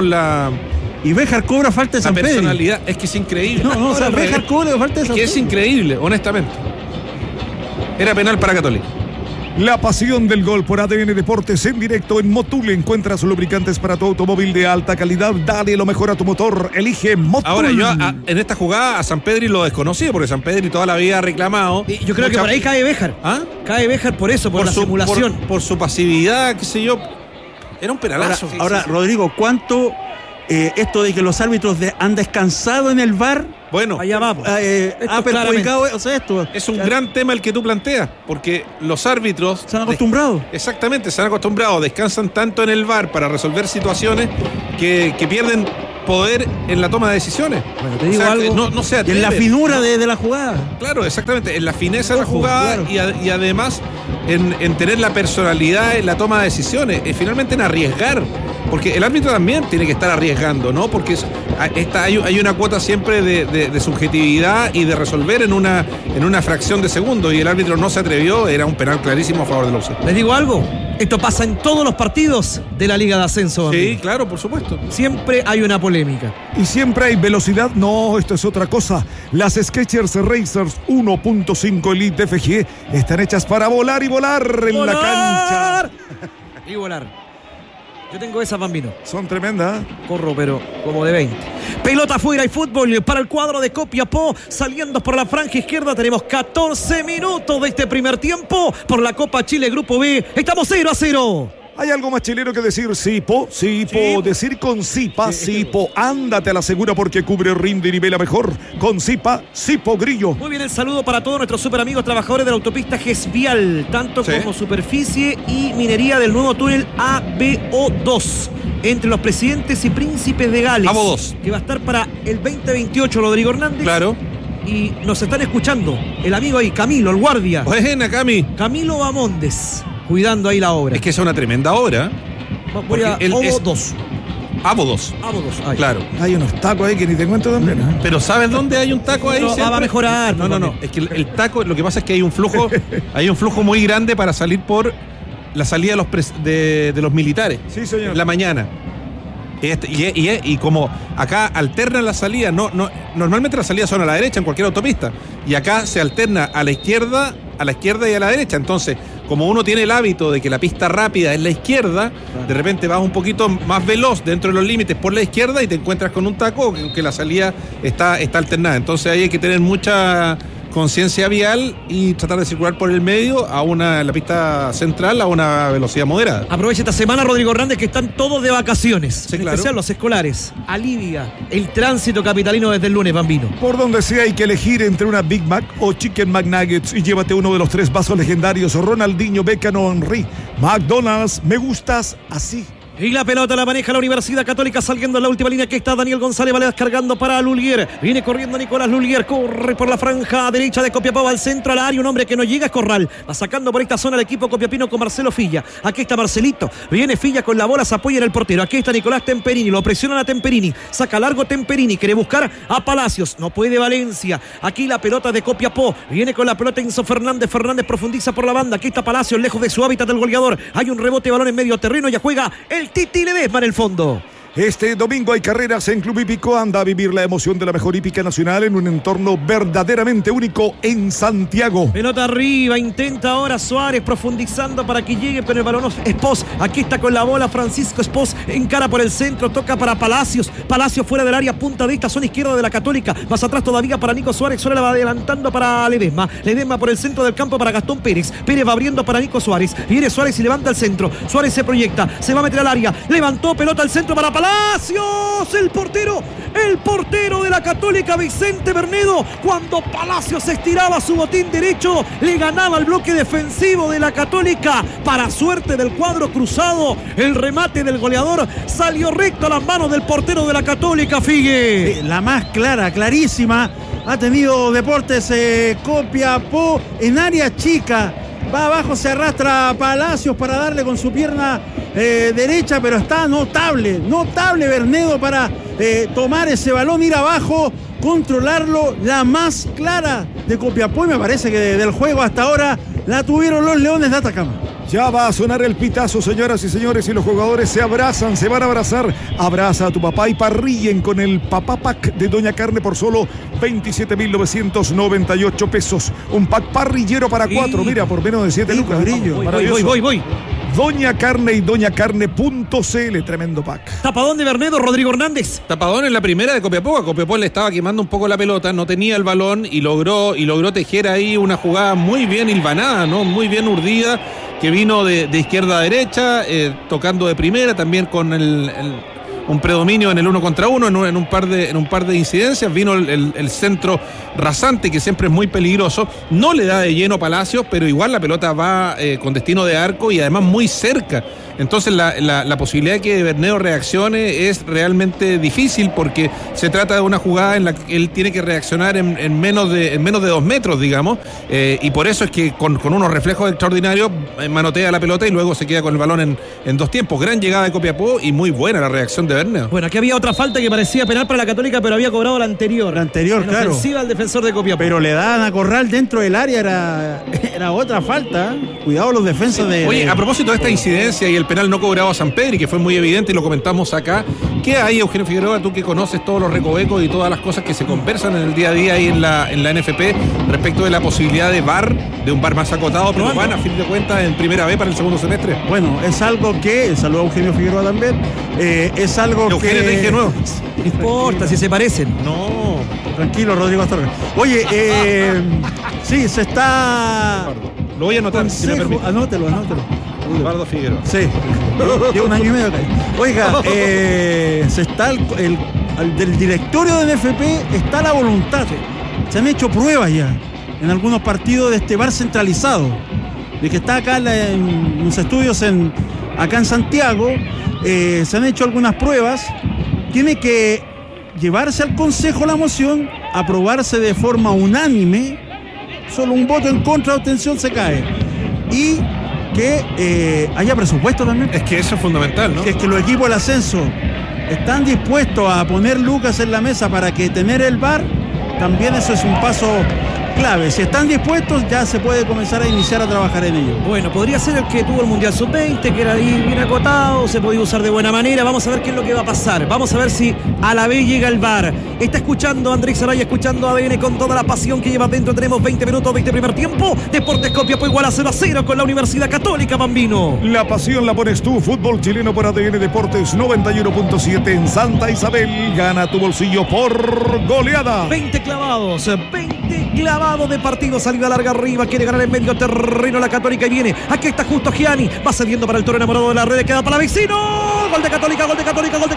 Y Béjar cobra falta de la Sampedri. personalidad. Es que es increíble. No, o sea, Béjar cobra falta de Es que Sampedri. es increíble, honestamente. Era penal para Católica. La pasión del gol por ADN Deportes en directo en Motul. Encuentras lubricantes para tu automóvil de alta calidad. Dale lo mejor a tu motor. Elige Motul. Ahora, yo en esta jugada a San Pedri lo desconocí, porque San Pedri toda la vida ha reclamado. Yo creo que por ahí cae Béjar. ¿Ah? Cae Béjar por eso, por la simulación. Por su pasividad, qué sé yo. Era un penalazo. Ahora, Rodrigo, ¿cuánto esto de que los árbitros han descansado en el VAR? Bueno, allá va. Ha perjudicado, o sea, esto. Es un gran tema el que tú planteas, porque los árbitros se han acostumbrado. Exactamente, se han acostumbrado, descansan tanto en el VAR para resolver situaciones que pierden poder en la toma de decisiones. Bueno, te digo algo. No se atreven. En la finura de la jugada. Claro, exactamente, en la fineza de la jugada, claro. y además en tener la personalidad en la toma de decisiones, finalmente en arriesgar. Porque el árbitro también tiene que estar arriesgando, ¿no? Porque hay una cuota siempre de subjetividad y de resolver en una fracción de segundo, y el árbitro no se atrevió. Era un penal clarísimo a favor del Auxerre. Les digo algo, esto pasa en todos los partidos de la Liga de Ascenso. Sí, amigo. claro, por supuesto. Siempre hay una polémica. Y siempre hay velocidad. No, esto es otra cosa. Las Skechers Racers 1.5 Elite FG están hechas para volar y volar en la cancha. Y volar. Yo tengo esa, Bambino. Son tremendas. Corro, pero como de 20. Pelota afuera y fútbol para el cuadro de Copiapó. Saliendo por la franja izquierda. Tenemos 14 minutos de este primer tiempo por la Copa Chile Grupo B. Estamos 0-0. ¿Hay algo más chileno que decir? Sipo. Decir con Sipa, Sipo. Ándate a la segura porque cubre, rinde y nivela mejor. Con Sipa, Sipo Grillo. Muy bien, el saludo para todos nuestros super amigos trabajadores de la autopista GESVIAL, tanto como superficie y minería del nuevo túnel ABO2. Entre los presidentes y príncipes de Gales. ABO2. Que va a estar para el 2028, Rodrigo Hernández. Claro. Y nos están escuchando el amigo ahí, Camilo, el guardia. Buena, Cami. Camilo Bamondes. Cuidando ahí la obra. Es que es una tremenda obra. Voy a ABO2. ABO2. ABO2. Claro. Hay unos tacos ahí que ni te cuento también. Pero ¿sabes dónde hay un taco ahí? No, va a mejorar. No. Es que el taco, lo que pasa es que hay un flujo muy grande para salir por la salida de los militares. Sí, señor. En la mañana. Y como acá alternan las salidas, normalmente las salidas son a la derecha en cualquier autopista, y acá se alterna a la izquierda y a la derecha. Entonces, como uno tiene el hábito de que la pista rápida es la izquierda, de repente vas un poquito más veloz dentro de los límites por la izquierda y te encuentras con un taco que la salida está alternada. Entonces ahí hay que tener mucha conciencia vial y tratar de circular por el medio la pista central a una velocidad moderada. Aprovecha esta semana, Rodrigo Hernández, que están todos de vacaciones. Sí, en claro. especial los escolares. Alivia el tránsito capitalino desde el lunes, Bambino. Por donde sea hay que elegir entre una Big Mac o Chicken McNuggets y llévate uno de los 3 vasos legendarios Ronaldinho, Beckham o Henry. McDonald's, me gustas así. Y la pelota la maneja la Universidad Católica, saliendo en la última línea. Que está Daniel González, va descargando para Lullier. Viene corriendo Nicolás Lullier, corre por la franja derecha de Copiapó, va al centro, al área. Un hombre que no llega es Corral. Va sacando por esta zona el equipo copiapino con Marcelo Filla. Aquí está Marcelito. Viene Filla con la bola, se apoya en el portero. Aquí está Nicolás Temperini, lo presionan a Temperini. Saca largo Temperini, quiere buscar a Palacios. No puede Valencia. Aquí la pelota de Copiapó. Viene con la pelota Enzo Fernández. Fernández profundiza por la banda. Aquí está Palacios, lejos de su hábitat del goleador. Hay un rebote, balón en medio terreno. Ya juega el Titi Ledesma en el fondo. Este domingo hay carreras en Club Hípico. Anda a vivir la emoción de la mejor hípica nacional en un entorno verdaderamente único en Santiago. Pelota arriba, intenta ahora Suárez profundizando para que llegue, pero el balón Espos. Aquí está con la bola Francisco Espos, encara por el centro, toca para Palacios. Palacios fuera del área, punta de esta zona izquierda de la Católica. Más atrás todavía para Nico Suárez. Suárez la va adelantando para Ledesma. Ledesma por el centro del campo para Gastón Pérez. Pérez va abriendo para Nico Suárez. Viene Suárez y levanta el centro. Suárez se proyecta, se va a meter al área. Levantó pelota al centro para Palacios. El portero de la Católica, Vicente Bernedo. Cuando Palacios estiraba su botín derecho, le ganaba el bloque defensivo de la Católica. Para suerte del cuadro cruzado, el remate del goleador salió recto a las manos del portero de la Católica, Figue. La más clara, clarísima, ha tenido Deportes Copiapó en área chica. Va abajo, se arrastra Palacios para darle con su pierna derecha, pero está notable Bernedo para tomar ese balón, ir abajo, controlarlo. La más clara de Copiapó, y me parece que del juego hasta ahora la tuvieron los Leones de Atacama. Ya va a sonar el pitazo, señoras y señores, y los jugadores se abrazan, se van a abrazar. Abraza a tu papá y parrillen con el Papá Pack de Doña Carne por solo 27.998 pesos. Un pack parrillero para 4, mira, por menos de 7 lucas. Voy. Doña Carne y doñacarne.cl, tremendo pack. Tapadón de Bernedo, Rodrigo Hernández. Tapadón en la primera de Copiapó. A Copiapó le estaba quemando un poco la pelota, no tenía el balón y logró tejer ahí una jugada muy bien hilvanada, ¿no? Muy bien urdida, que vino de izquierda a derecha, tocando de primera, también con un predominio en el 1 contra 1, en un par de incidencias. Vino el centro rasante, que siempre es muy peligroso. No le da de lleno Palacios, pero igual la pelota va con destino de arco y además muy cerca. Entonces la posibilidad de que Bernedo reaccione es realmente difícil, porque se trata de una jugada en la que él tiene que reaccionar en menos de 2 metros, digamos, y por eso es que con unos reflejos extraordinarios manotea la pelota y luego se queda con el balón en 2 tiempos. Gran llegada de Copiapó y muy buena la reacción de Bernedo. Bueno, aquí había otra falta que parecía penal para la Católica, pero había cobrado la anterior. La anterior, en claro. ofensiva al defensor de Copiapó. Pero le daban a Corral dentro del área, era otra falta. Cuidado los defensas de... Oye, a propósito de esta incidencia y el penal no cobrado a Sampedri, que fue muy evidente y lo comentamos acá, ¿qué hay, Eugenio Figueroa, tú que conoces todos los recovecos y todas las cosas que se conversan en el día a día ahí en la NFP respecto de la posibilidad de un VAR más acotado, pero van a fin de cuentas en primera B para el segundo semestre? Bueno, es algo que, saludo a Eugenio Figueroa también, es algo Eugenio que... te nuevo. No importa si se parecen. No. Tranquilo, Rodrigo Astorga. Oye, sí, se está... Lo voy a anotar, si me permite. Anótelo. Eduardo Figueroa. Sí, lleva 1 año y medio acá. Oiga, se está del directorio de NFP está la voluntad. Se han hecho pruebas ya en algunos partidos de este VAR centralizado, de que está acá en los estudios acá en Santiago. Se han hecho algunas pruebas. Tiene que llevarse al Consejo la moción, aprobarse de forma unánime. Solo un voto en contra o abstención se cae. Y que haya presupuesto también. Es que eso es fundamental, ¿no? Es que los equipos del ascenso están dispuestos a poner lucas en la mesa para que tener el VAR. También eso es un paso clave. Si están dispuestos, ya se puede comenzar a iniciar a trabajar en ello. Bueno, podría ser el que tuvo el Mundial Sub-20, que era ahí bien acotado, se podía usar de buena manera. Vamos a ver qué es lo que va a pasar. Vamos a ver si a la vez llega el VAR. Está escuchando Andrés Araya, escuchando a ADN con toda la pasión que lleva dentro. Tenemos 20 minutos de este primer tiempo. Deportes Copiapó igual a 0-0 con la Universidad Católica, Bambino. La pasión la pones tú, fútbol chileno por ADN Deportes 91.7 en Santa Isabel. Gana tu bolsillo por goleada. 20 clavados de partido, salida larga arriba, quiere ganar en medio terreno la Católica y viene, aquí está justo Gianni, va cediendo para el toro enamorado de la red, queda para Vecino, gol de Católica, gol.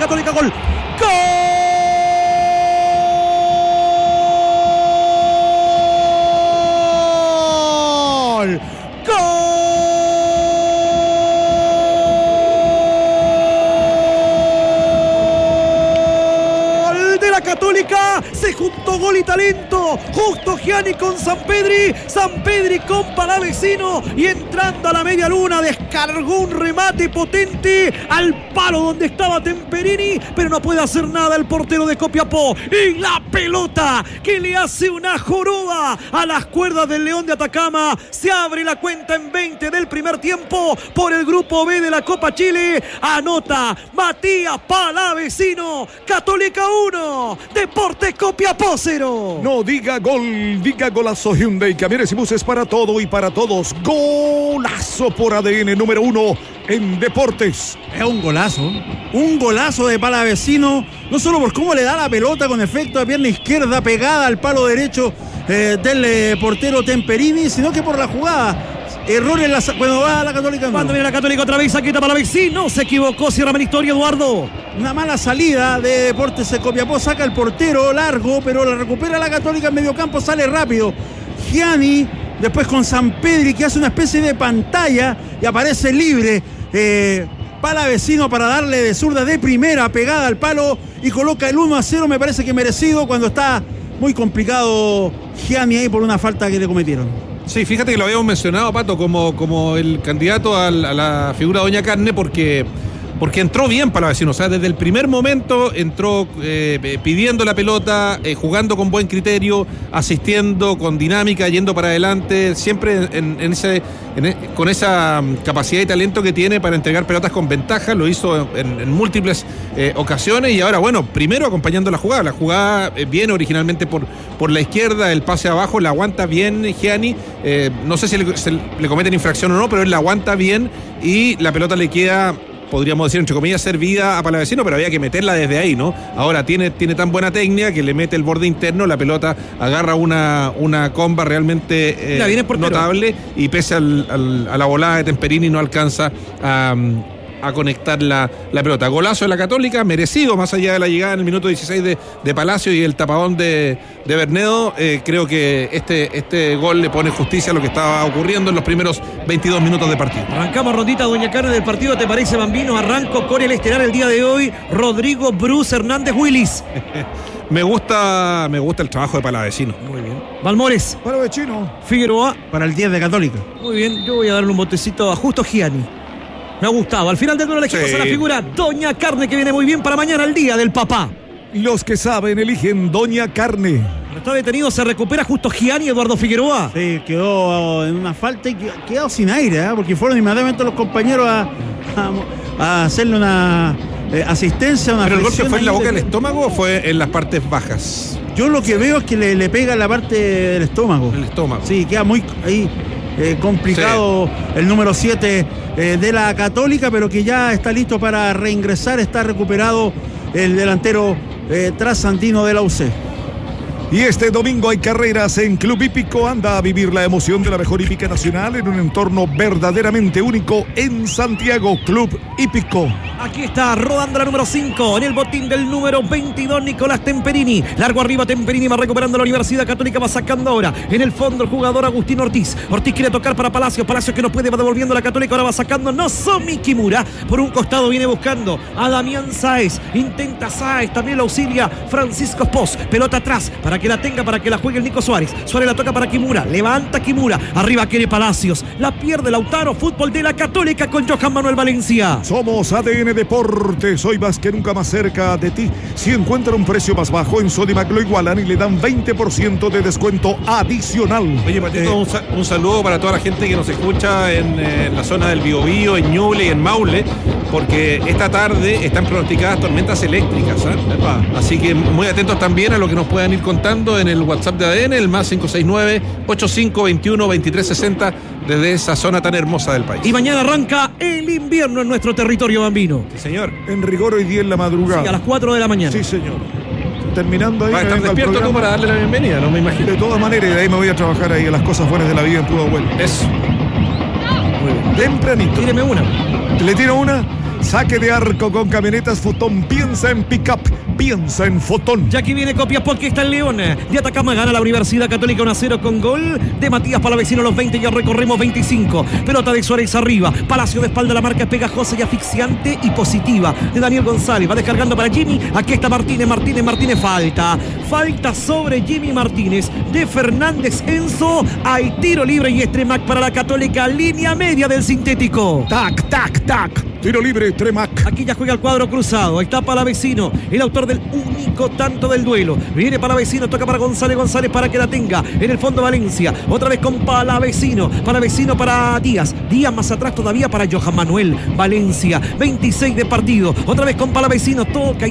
Católica, se juntó gol y talento, justo Gianni con Sampedri con Palavecino y entrando a la media luna descargó un remate potente al palo donde estaba Temperini, pero no puede hacer nada el portero de Copiapó y la pelota que le hace una joroba a las cuerdas del León de Atacama. Se abre la cuenta en 20 del primer tiempo por el grupo B de la Copa Chile. Anota Matías Palavecino, Católica 1, Deportes Copiapó 0. No diga gol, diga golazo. Hyundai, camiones y buses para todo y para todos. Golazo por ADN número 1 en deportes. Es un golazo de Palavecino, no solo por cómo le da la pelota con efecto de pierna izquierda pegada al palo derecho del portero Temperini, sino que por la jugada. Errores cuando va a la Católica. No. Cuando viene la Católica otra vez, aquí está Palavecino, se equivocó, cierra la historia, Eduardo. Una mala salida de Deportes Copiapó, saca el portero largo, pero la recupera la Católica en medio campo, sale rápido. Gianni, después con Sampedri, que hace una especie de pantalla y aparece libre. Palavecino para darle de zurda de primera, pegada al palo, y coloca el 1-0, me parece que merecido, cuando está muy complicado Gianni ahí por una falta que le cometieron. Sí, fíjate que lo habíamos mencionado, Pato, como el candidato a la figura de Doña Carne, porque porque entró bien Palavecino, o sea, desde el primer momento entró pidiendo la pelota, jugando con buen criterio, asistiendo con dinámica, yendo para adelante, siempre con esa capacidad y talento que tiene para entregar pelotas con ventaja. Lo hizo en múltiples ocasiones, y ahora, bueno, primero acompañando la jugada viene originalmente por la izquierda, el pase abajo, la aguanta bien Gianni, no sé si le cometen infracción o no, pero él la aguanta bien y la pelota le queda, podríamos decir, entre comillas, servida a Palavecino, pero había que meterla desde ahí, ¿no? Ahora tiene tan buena técnica que le mete el borde interno, la pelota agarra una comba realmente notable, y pese a la volada de Temperini no alcanza a conectar la pelota. Golazo de la Católica, merecido, más allá de la llegada en el minuto 16 de Palacio y el tapadón de Bernedo. Creo que este gol le pone justicia a lo que estaba ocurriendo en los primeros 22 minutos de partido. Arrancamos rondita, doña Carmen, del partido. ¿Te parece, Bambino? Arranco con el estelar el día de hoy, Rodrigo Bruce Hernández Willis. Me gusta el trabajo de Palavecino. Muy bien. Balmores. Palavecino. Figueroa. Para el 10 de Católica. Muy bien, yo voy a darle un botecito a Justo Gianni. Me ha gustado. Al final del duelo elegimos a la figura Doña Carne, que viene muy bien para mañana, el día del papá. Los que saben eligen Doña Carne. Está detenido, se recupera Justo Gianni, Eduardo Figueroa. Sí, quedó en una falta y quedó sin aire, porque fueron inmediatamente los compañeros a hacerle una asistencia. ¿Pero el golpe fue en la boca del estómago o fue en las partes bajas? Yo lo que veo es que le pega en la parte del estómago. El estómago. Sí, queda muy ahí complicado el número 7 de la Católica, pero que ya está listo para reingresar. Está recuperado el delantero trasandino de la UC. Y este domingo hay carreras en Club Hípico. Anda a vivir la emoción de la mejor hípica nacional en un entorno verdaderamente único en Santiago. Club Hípico. Aquí está rodando la número 5 en el botín del número 22, Nicolás Temperini. Largo arriba, Temperini va recuperando la Universidad Católica, va sacando ahora en el fondo el jugador Agustín Ortiz. Ortiz quiere tocar para Palacios, Palacios que no puede, va devolviendo la Católica, ahora va sacando Nozomi Kimura. Por un costado viene buscando a Damián Sáez, intenta Sáez, también la auxilia Francisco Espós. Pelota atrás para que la tenga, para que la juegue el Nico Suárez. Suárez la toca para Kimura, levanta Kimura, arriba quiere Palacios, la pierde Lautaro. Fútbol de la Católica con Johan Manuel Valencia. Somos ADN Deportes, hoy más que nunca más cerca de ti. Si encuentra un precio más bajo en Sodimac lo igualan y le dan 20% de descuento adicional. Oye, Patito, un saludo para toda la gente que nos escucha en la zona del Biobío, en Ñuble y en Maule, porque esta tarde están pronosticadas tormentas eléctricas, ¿eh? Así que muy atentos también a lo que nos puedan ir contando en el WhatsApp de ADN, el más 569-8521-2360, desde esa zona tan hermosa del país. Y mañana arranca el invierno en nuestro territorio, Bambino. Sí, señor. En rigor hoy día en la madrugada. Sí, a las 4 de la mañana. Sí, señor. Terminando ahí. Va a estar despierto tú para darle la bienvenida, no me imagino. De todas maneras, de ahí me voy a trabajar ahí a las cosas buenas de la vida en Pudahuel. Eso. Muy bien. Tempranito. Tíreme una. Le tiro una. Saque de arco con camionetas Fotón. Piensa en pick-up, piensa en Fotón. Ya aquí viene Copiapó, que está el León. De Atacama gana la Universidad Católica 1-0 con gol de Matías Palavecino a los 20. Ya recorremos 25. Pelota de Suárez arriba. Palacio de espalda, la marca es pegajosa y asfixiante y positiva de Daniel González. Va descargando para Jimmy. Aquí está Martínez. Falta sobre Jimmy Martínez de Fernández Enzo. Hay tiro libre y Estremac para la Católica. Línea media del sintético. Tac, tac, tac. Tiro libre, Tremac. Aquí ya juega el cuadro cruzado. Ahí está Palavecino, el autor del único tanto del duelo. Viene Palavecino, toca para González para que la tenga. En el fondo Valencia. Otra vez con Palavecino. Palavecino para Díaz. Díaz más atrás todavía para Johan Manuel Valencia. 26 de partido. Otra vez con Palavecino. Toca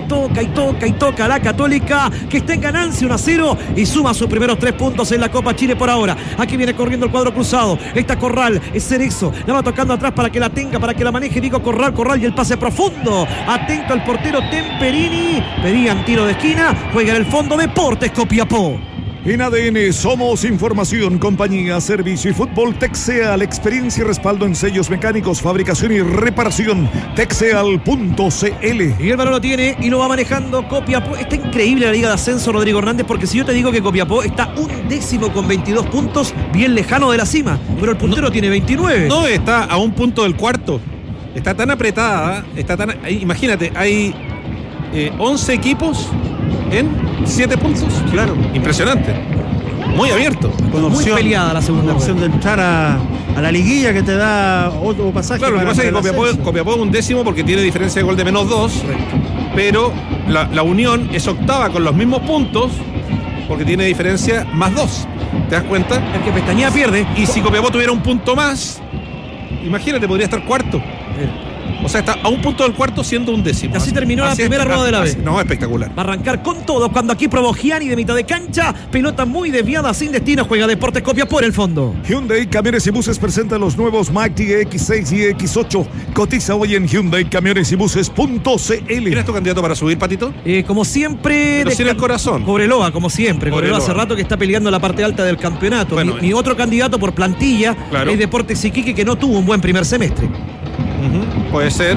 a la Católica, que está en ganancia 1-0 y suma sus primeros 3 puntos en la Copa Chile por ahora. Aquí viene corriendo el cuadro cruzado. Está Corral, es Cerezo. La va tocando atrás para que la tenga, para que la maneje. Digo Corral y el pase profundo. Atento al portero Temperini. Pedían tiro de esquina. Juega en el fondo Deportes Copiapó. En ADN somos información, compañía, servicio y fútbol. Texeal, experiencia y respaldo en sellos mecánicos, fabricación y reparación. Texeal.cl. Y el balón lo tiene y lo va manejando Copiapó. Está increíble la Liga de Ascenso, Rodrigo Hernández, porque si yo te digo que Copiapó está 1º con 22 puntos, bien lejano de la cima, pero el puntero tiene 29. No, está a un punto del cuarto. Está tan apretada, imagínate, hay 11 equipos en 7 puntos. Claro. Impresionante. muy abierto. Con Muy opción, peleada la segunda con opción de entrar a la liguilla que te da otro pasaje. Claro, lo que para pasa es que el ascenso. Copiapó es un décimo porque tiene diferencia de gol de -2, pero la Unión es octava con los mismos puntos porque tiene diferencia +2. ¿Te das cuenta? El que pestañea pierde. Y si Copiapó tuviera un punto más, imagínate, podría estar cuarto. O sea, está a un punto del cuarto siendo un décimo. Así terminó la primera rueda de la B. No, espectacular. Va a arrancar con todo cuando aquí probó Gianni de mitad de cancha. Pelota muy desviada, sin destino. Juega Deportes Copiapó por el fondo. Hyundai Camiones y Buses presenta los nuevos Mighty X6 y X8. Cotiza hoy en Hyundai Camiones y Buses.cl. ¿Quién es tu candidato para subir, Patito? Como siempre. Pero sin el corazón. Cobreloa, como siempre. Cobreloa hace rato que está peleando la parte alta del campeonato. Bueno, mi otro candidato por plantilla claro, es Deportes Iquique, que no tuvo un buen primer semestre. Puede ser.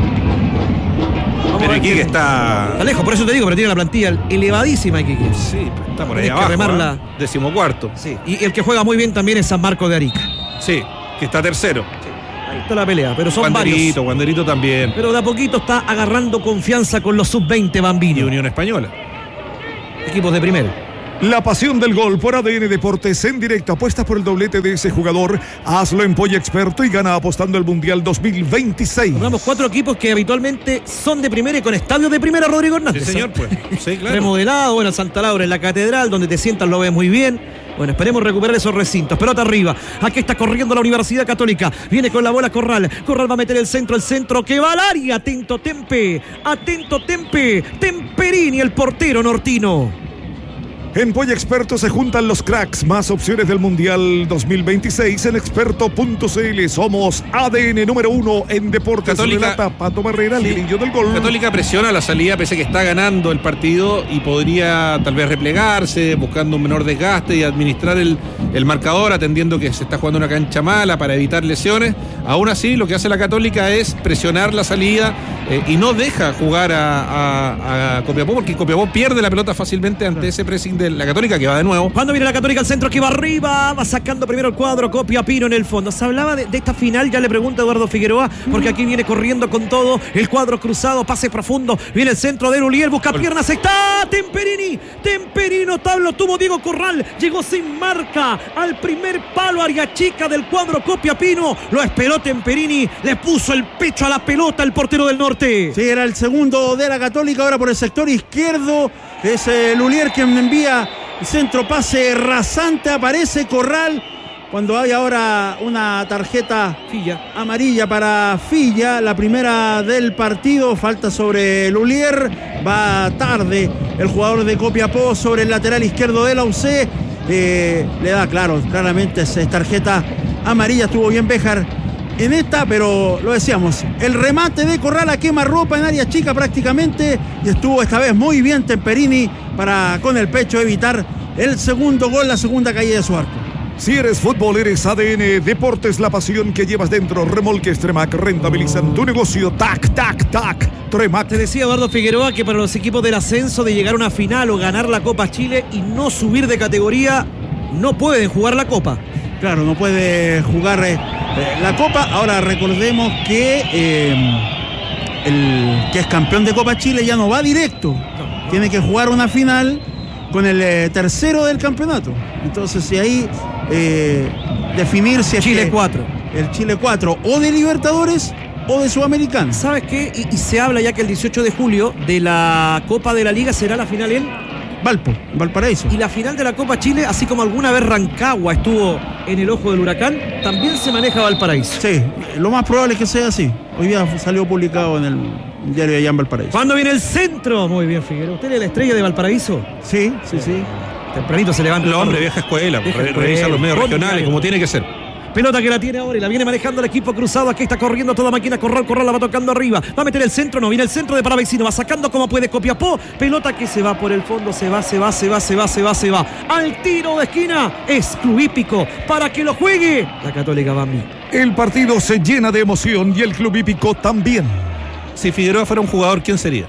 Pero Iquique está lejos, por eso te digo, pero tiene la plantilla elevadísima Iquique. Sí, está por ahí Tienes que abajo. remarla. 14º. Sí. Y el que juega muy bien también es San Marco de Arica. Sí, que está tercero. Ahí está la pelea, pero son varios. Wanderito también. Pero de a poquito está agarrando confianza con los sub-20 Bambini. Y Unión Española. Equipos de primera. La pasión del gol por ADN Deportes en directo. Apuestas por el doblete de ese jugador. Hazlo en Polla Experto y gana apostando el Mundial 2026. Nombramos 4 equipos que habitualmente son de primera y con estadios de primera, Rodrigo Hernández. Sí, señor, pues. Sí, claro. Remodelado, bueno, Santa Laura en la Catedral, donde te sientas lo ves muy bien. Bueno, esperemos recuperar esos recintos. Pelota arriba. Aquí está corriendo la Universidad Católica. Viene con la bola Corral. Corral va a meter el centro que va al área. Atento Tempe. Temperini, el portero nortino. En Polla Experto se juntan los cracks. Más opciones del Mundial 2026 en experto.cl. Somos ADN número 1 en deportes. Católica. Relata Pato Barrera, Sí. Lirillo del gol. Católica presiona la salida, pese a que está ganando el partido y podría tal vez replegarse, buscando un menor desgaste y administrar el marcador, atendiendo que se está jugando una cancha mala para evitar lesiones. Aún así, lo que hace la Católica es presionar la salida y no deja jugar a Copiapó, porque Copiapó pierde la pelota fácilmente ante ese pressing de la Católica, que va de nuevo. Cuando viene la Católica al centro, que va arriba, va sacando primero el cuadro, Copiapino en el fondo. Se hablaba de esta final, ya le pregunta Eduardo Figueroa, porque aquí viene corriendo con todo, el cuadro cruzado, pase profundo, viene el centro de Lulier, busca piernas, está Temperini, notable, tuvo Diego Corral, llegó sin marca al primer palo, área chica del cuadro Copiapino, lo esperó Temperini, le puso el pecho a la pelota el portero del norte. Sí, era el segundo de la Católica, ahora por el sector izquierdo es Lulier quien envía centro, pase rasante, aparece Corral, cuando hay ahora una tarjeta amarilla para Filla, la primera del partido, falta sobre Lulier, va tarde el jugador de Copiapó sobre el lateral izquierdo de la UC, le da claramente es tarjeta amarilla, estuvo bien Béjar en esta, pero lo decíamos, el remate de Corral a quemarropa en área chica prácticamente, y estuvo esta vez muy bien Temperini para con el pecho evitar el segundo gol, la segunda caída de su arco. Si eres fútbol, eres ADN Deportes, la pasión que llevas dentro. Remolques Tremac rentabilizan tu negocio. Tac, Tremac. Te decía Eduardo Figueroa que para los equipos del ascenso, de llegar a una final o ganar la Copa Chile y no subir de categoría, no pueden jugar la Copa. Claro, no puede jugar la Copa. Ahora recordemos que el que es campeón de Copa Chile ya no va directo. Tiene que jugar una final con el tercero del campeonato. Entonces, si ahí definir si es Chile 4. El Chile 4 o de Libertadores o de Sudamericana. ¿Sabes qué? Y se habla ya que el 18 de julio de la Copa de la Liga será la final en Valparaíso. Y la final de la Copa Chile, así como alguna vez Rancagua estuvo en el ojo del huracán, también se maneja Valparaíso. Sí, lo más probable es que sea así. Hoy día salió publicado en el diario de allá en Valparaíso. ¿Cuándo viene el centro? Muy bien, Figueroa. ¿Usted es la estrella de Valparaíso? Sí. Tempranito se levanta. El hombre, vieja escuela, revisa los medios regionales, como tiene que ser. Pelota que la tiene ahora y la viene manejando el equipo cruzado. Aquí está corriendo toda máquina. Corral la va tocando arriba. Va a meter el centro, no viene el centro de Paravecino. Va sacando como puede Copiapó. Pelota que se va por el fondo. Se va. Al tiro de esquina. Es Club Hípico para que lo juegue la Católica Bambi. El partido se llena de emoción y el Club Hípico también. Si Figueroa fuera un jugador, ¿quién sería?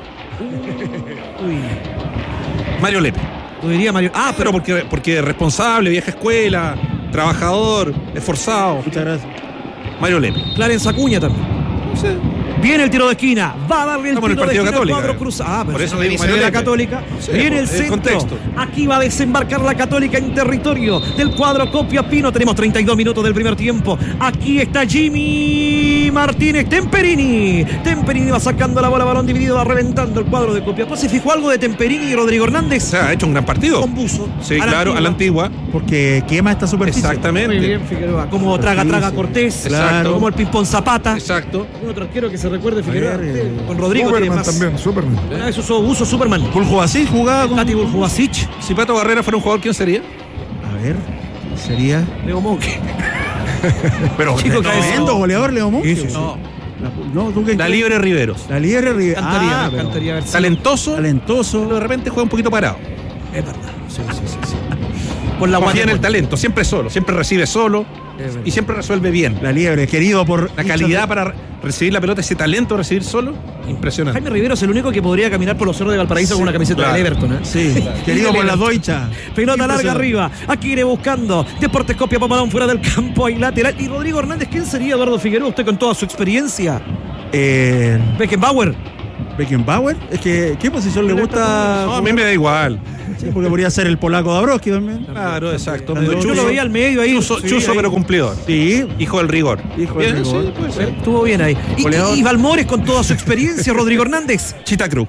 Mario Lepe. Tú dirías Mario. Pero porque responsable, vieja escuela, trabajador, esforzado. Muchas gracias. Mario Lepe. Clarence Acuña también. Sí. Viene el tiro de esquina. Va a darle el Estamos en tiro el de partido esquina al Católica. cuadro cruzado. Por eso le digo de Mario la Lepe. Católica. Sí, Viene el el centro. contexto. Aquí va a desembarcar la Católica en territorio del cuadro Copiapino. Tenemos 32 minutos del primer tiempo. Aquí está Jimmy Martínez. Temperini va sacando la bola, balón dividido, va reventando el cuadro de Copiapó. ¿Se fijó algo de Temperini y Rodrigo Hernández? O sea, ha hecho un gran partido. Con buzo. Sí, claro, a la antigua. Porque quema esta superficie. Exactamente. Muy bien, Figueroa. Como traga Cortés. Exacto. Como el ping-pong Zapata. Exacto. Un otro arquero que se recuerde, Figueroa. A ver, Con Rodrigo tiene Superman más. también, Superman. Una vez usó Superman. Buljubasic jugaba con... Tati Buljubasic. Si Pato Barrera fuera un jugador, ¿quién sería? A ver, sería... Leo Monque. Pero Chico tremendo goleador Leo Monge. Sí. No, ¿tú qué? La Libre Riveros. La Libre Riveros. Cantaría ver. Talentoso, Talentoso. pero de repente juega un poquito parado. Es verdad. Sí. Por la Confía en el guardia. talento, siempre solo, siempre recibe solo y siempre resuelve bien. La Liebre, querido por... La calidad para recibir la pelota, ese talento de recibir solo, impresionante. Jaime Rivero es el único que podría caminar por los cerros de Valparaíso con una camiseta claro. de Everton. ¿eh? Sí, querido por la Doicha. Pelota larga arriba. Aquí iré buscando. Deportes Copia, Papadón fuera del campo. Ahí lateral. Y Rodrigo Hernández, ¿quién sería Eduardo Figueroa? Usted con toda su experiencia. Beckenbauer. Beckenbauer. Es que, ¿qué posición le gusta? No, a mí me da igual. Sí, porque podría ser el polaco Dabrowski también. Claro, exacto. Yo Yo lo veía al medio ahí. Chuzo, Sí, chuzo ahí. pero cumplidor. Sí. Hijo del rigor. Hijo del Bien, rigor. sí, puede ser. Estuvo bien ahí. Goleador. Y Balmores con toda su experiencia, Rodrigo Hernández. Chita Cruz.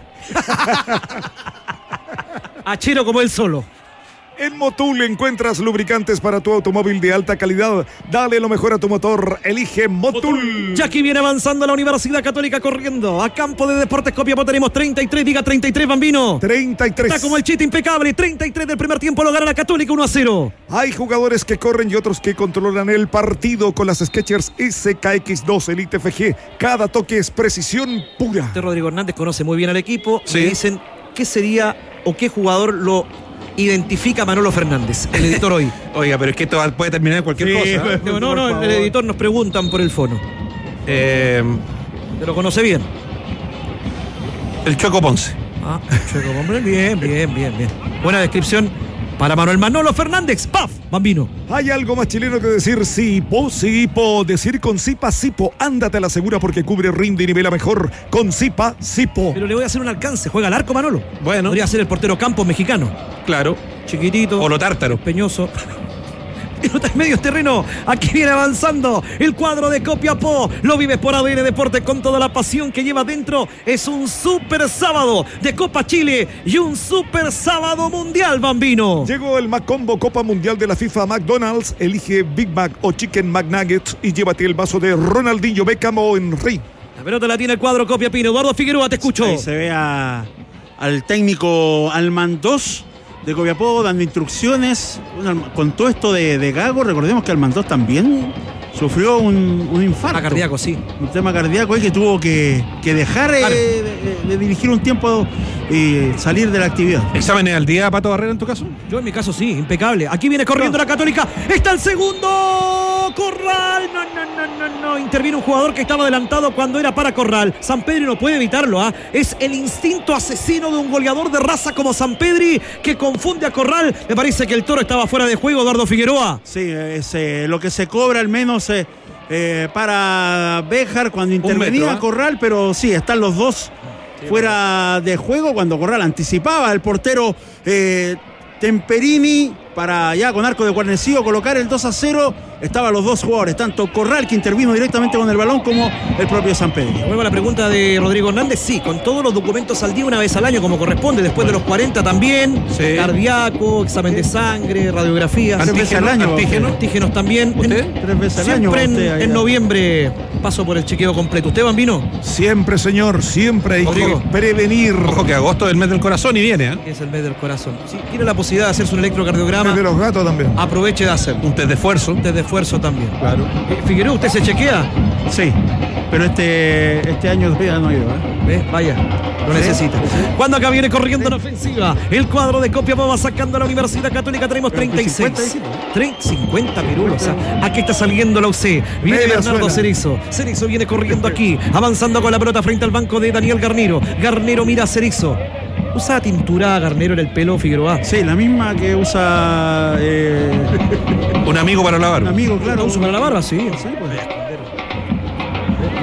Achero como él solo. En Motul encuentras lubricantes para tu automóvil de alta calidad. Dale lo mejor a tu motor. Elige Motul. Y aquí viene avanzando la Universidad Católica corriendo. A campo de Deportes Copiapó tenemos 33. Diga 33, Bambino. 33. Está como el chiste impecable. 33 del primer tiempo lo gana la Católica 1-0. Hay jugadores que corren y otros que controlan el partido con las Skechers SKX2 Elite FG. Cada toque es precisión pura. Este Rodrigo Hernández conoce muy bien al equipo. Sí. Me dicen qué sería o qué jugador lo identifica Manolo Fernández, el editor hoy. Oiga, pero es que esto puede terminar en cualquier cosa. ¿eh? Digo, no, el editor nos preguntan por el fono. ¿Te lo conoce bien? El Chueco Ponce. Ah, Chueco, hombre, bien. Buena descripción para Manuel Manolo Fernández. ¡Paf! Bambino. Hay algo más chileno que decir Sipo. Decir con Sipo. Ándate a la segura porque cubre, rinde y nivela mejor. Con Sipo. Pero le voy a hacer un alcance. Juega al arco, Manolo. Bueno. Podría ser el portero Campos mexicano. Claro. Chiquitito. O lo tártaro. Peñoso. Pelota en medio terreno. Aquí viene avanzando el cuadro de Copiapó. Lo vives por ADN Deportes con toda la pasión que lleva dentro. Es un super sábado de Copa Chile y un super sábado mundial, Bambino. Llegó el Macombo Copa Mundial de la FIFA McDonald's. Elige Big Mac o Chicken McNuggets y llévate el vaso de Ronaldinho, Beckham o Henry. La pelota la tiene el cuadro Copiapino. Eduardo Figueroa, te escucho. Ahí se ve al técnico Almandós de Copiapó dando instrucciones con todo esto de Gago. Recordemos que Almandós también sufrió un infarto. Cardíaco, sí. Un tema cardíaco ahí que tuvo que dejar de dirigir un tiempo y salir de la actividad. ¿Exámenes al día, Pato Barrera, en tu caso? Yo en mi caso sí, impecable. Aquí viene corriendo la Católica. Está el segundo. Corral. No. Interviene un jugador que estaba adelantado cuando era para Corral. Sampedri no puede evitarlo. Es el instinto asesino de un goleador de raza como Sampedri que confunde a Corral. Me parece que el Toro estaba fuera de juego, Eduardo Figueroa. Sí, es lo que se cobra al menos para Béjar cuando intervenía metro, Corral, pero sí, están los dos fuera de juego cuando Corral anticipaba el portero Temperini para ya con arco de guarnecido colocar el 2-0. Estaban los dos jugadores, tanto Corral que intervino directamente con el balón como el propio Sampedri. Vuelvo a la pregunta de Rodrigo Hernández. Sí, con todos los documentos al día una vez al año como corresponde, después de los 40 también. Sí. Cardíaco, examen de sangre, radiografías. Tres veces al año. Antígenos también. ¿Usted? 3 veces al año. Siempre en noviembre paso por el chequeo completo. ¿Usted, Bambino? Siempre, señor, siempre hay Rodrigo. que prevenir. Ojo que agosto es el mes del corazón y viene, ¿eh? Es el mes del corazón. Si tiene la posibilidad de hacerse un electrocardiograma, De los gatos también. aproveche de hacerlo. Un test de esfuerzo. Un test de esfuerzo también. Claro. Figueroa, ¿usted se chequea? Sí, pero este año todavía no ha ido, ¿Ves? Vaya, lo necesita. Cuando acá viene corriendo en ofensiva, el cuadro de Copiapó va sacando a la Universidad Católica. Tenemos 36. 50 pirulos. Aquí está saliendo la UC. Viene Media Bernardo suena. Cerizo. Cerizo viene corriendo aquí, avanzando con la pelota frente al banco de Daniel Garnero. Garnero mira a Cerizo. ¿Usa tintura Garnero en el pelo, Figueroa? Sí, la misma que usa Un amigo para la un barba. amigo, claro. ¿La uso para la barba? Sí. Sí, pues.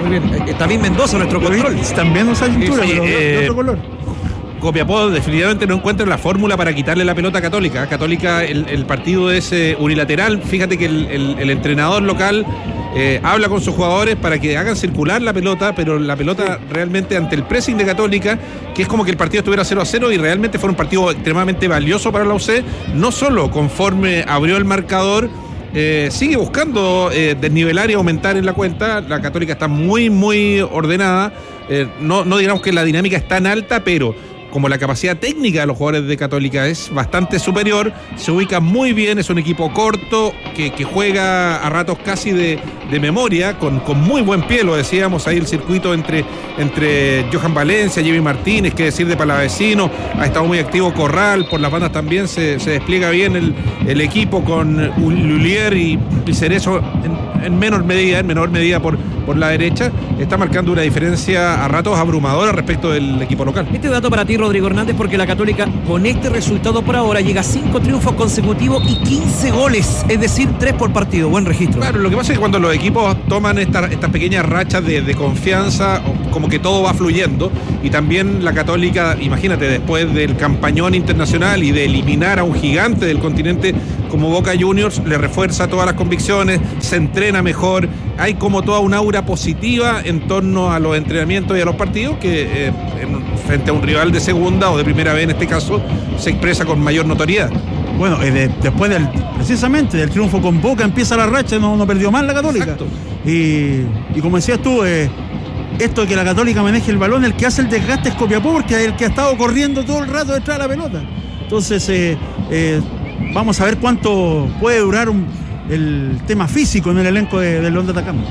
Muy bien. David Mendoza, nuestro control. También usa cintura, Sí, pero de otro color. Copiapó definitivamente no encuentra la fórmula para quitarle la pelota a Católica. Católica, el partido es unilateral. Fíjate que el entrenador local habla con sus jugadores para que hagan circular la pelota, pero la pelota realmente ante el pressing de Católica, que es como que el partido estuviera 0-0 y realmente fue un partido extremadamente valioso para la UC, no solo conforme abrió el marcador, sigue buscando desnivelar y aumentar en la cuenta. La Católica está muy, muy ordenada. No digamos que la dinámica es tan alta, pero como la capacidad técnica de los jugadores de Católica es bastante superior, se ubica muy bien, es un equipo corto que juega a ratos casi de memoria, con muy buen pie, lo decíamos ahí el circuito entre Johan Valencia, Jimmy Martínez, qué decir de Palavecino, ha estado muy activo Corral, por las bandas también se despliega bien el equipo con Lulier y Cerezo en menor medida por la derecha, está marcando una diferencia a ratos abrumadora respecto del equipo local. Este dato para ti, Rodrigo Hernández, porque la Católica con este resultado por ahora llega a 5 triunfos consecutivos y 15 goles, es decir, 3 por partido. Buen registro. Claro, lo que pasa es que cuando los equipos toman estas pequeñas rachas de confianza, como que todo va fluyendo, y también la Católica, imagínate, después del campañón internacional y de eliminar a un gigante del continente como Boca Juniors, le refuerza todas las convicciones, se entrena mejor, hay como toda una aura positiva en torno a los entrenamientos y a los partidos que frente a un rival de segunda o de primera vez en este caso se expresa con mayor notoriedad. Bueno, después precisamente del triunfo con Boca empieza la racha, no perdió más la Católica. Exacto. Y como decías tú, esto de que la Católica maneje el balón, el que hace el desgaste es Copiapó, porque es el que ha estado corriendo todo el rato detrás de la pelota. Entonces, vamos a ver cuánto puede durar el tema físico en el elenco del León de Atacama.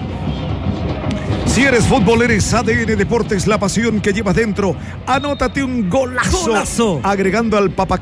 Si eres futbolero, es ADN Deportes, la pasión que llevas dentro. Anótate un golazo. ¡Golazo! Agregando al Papá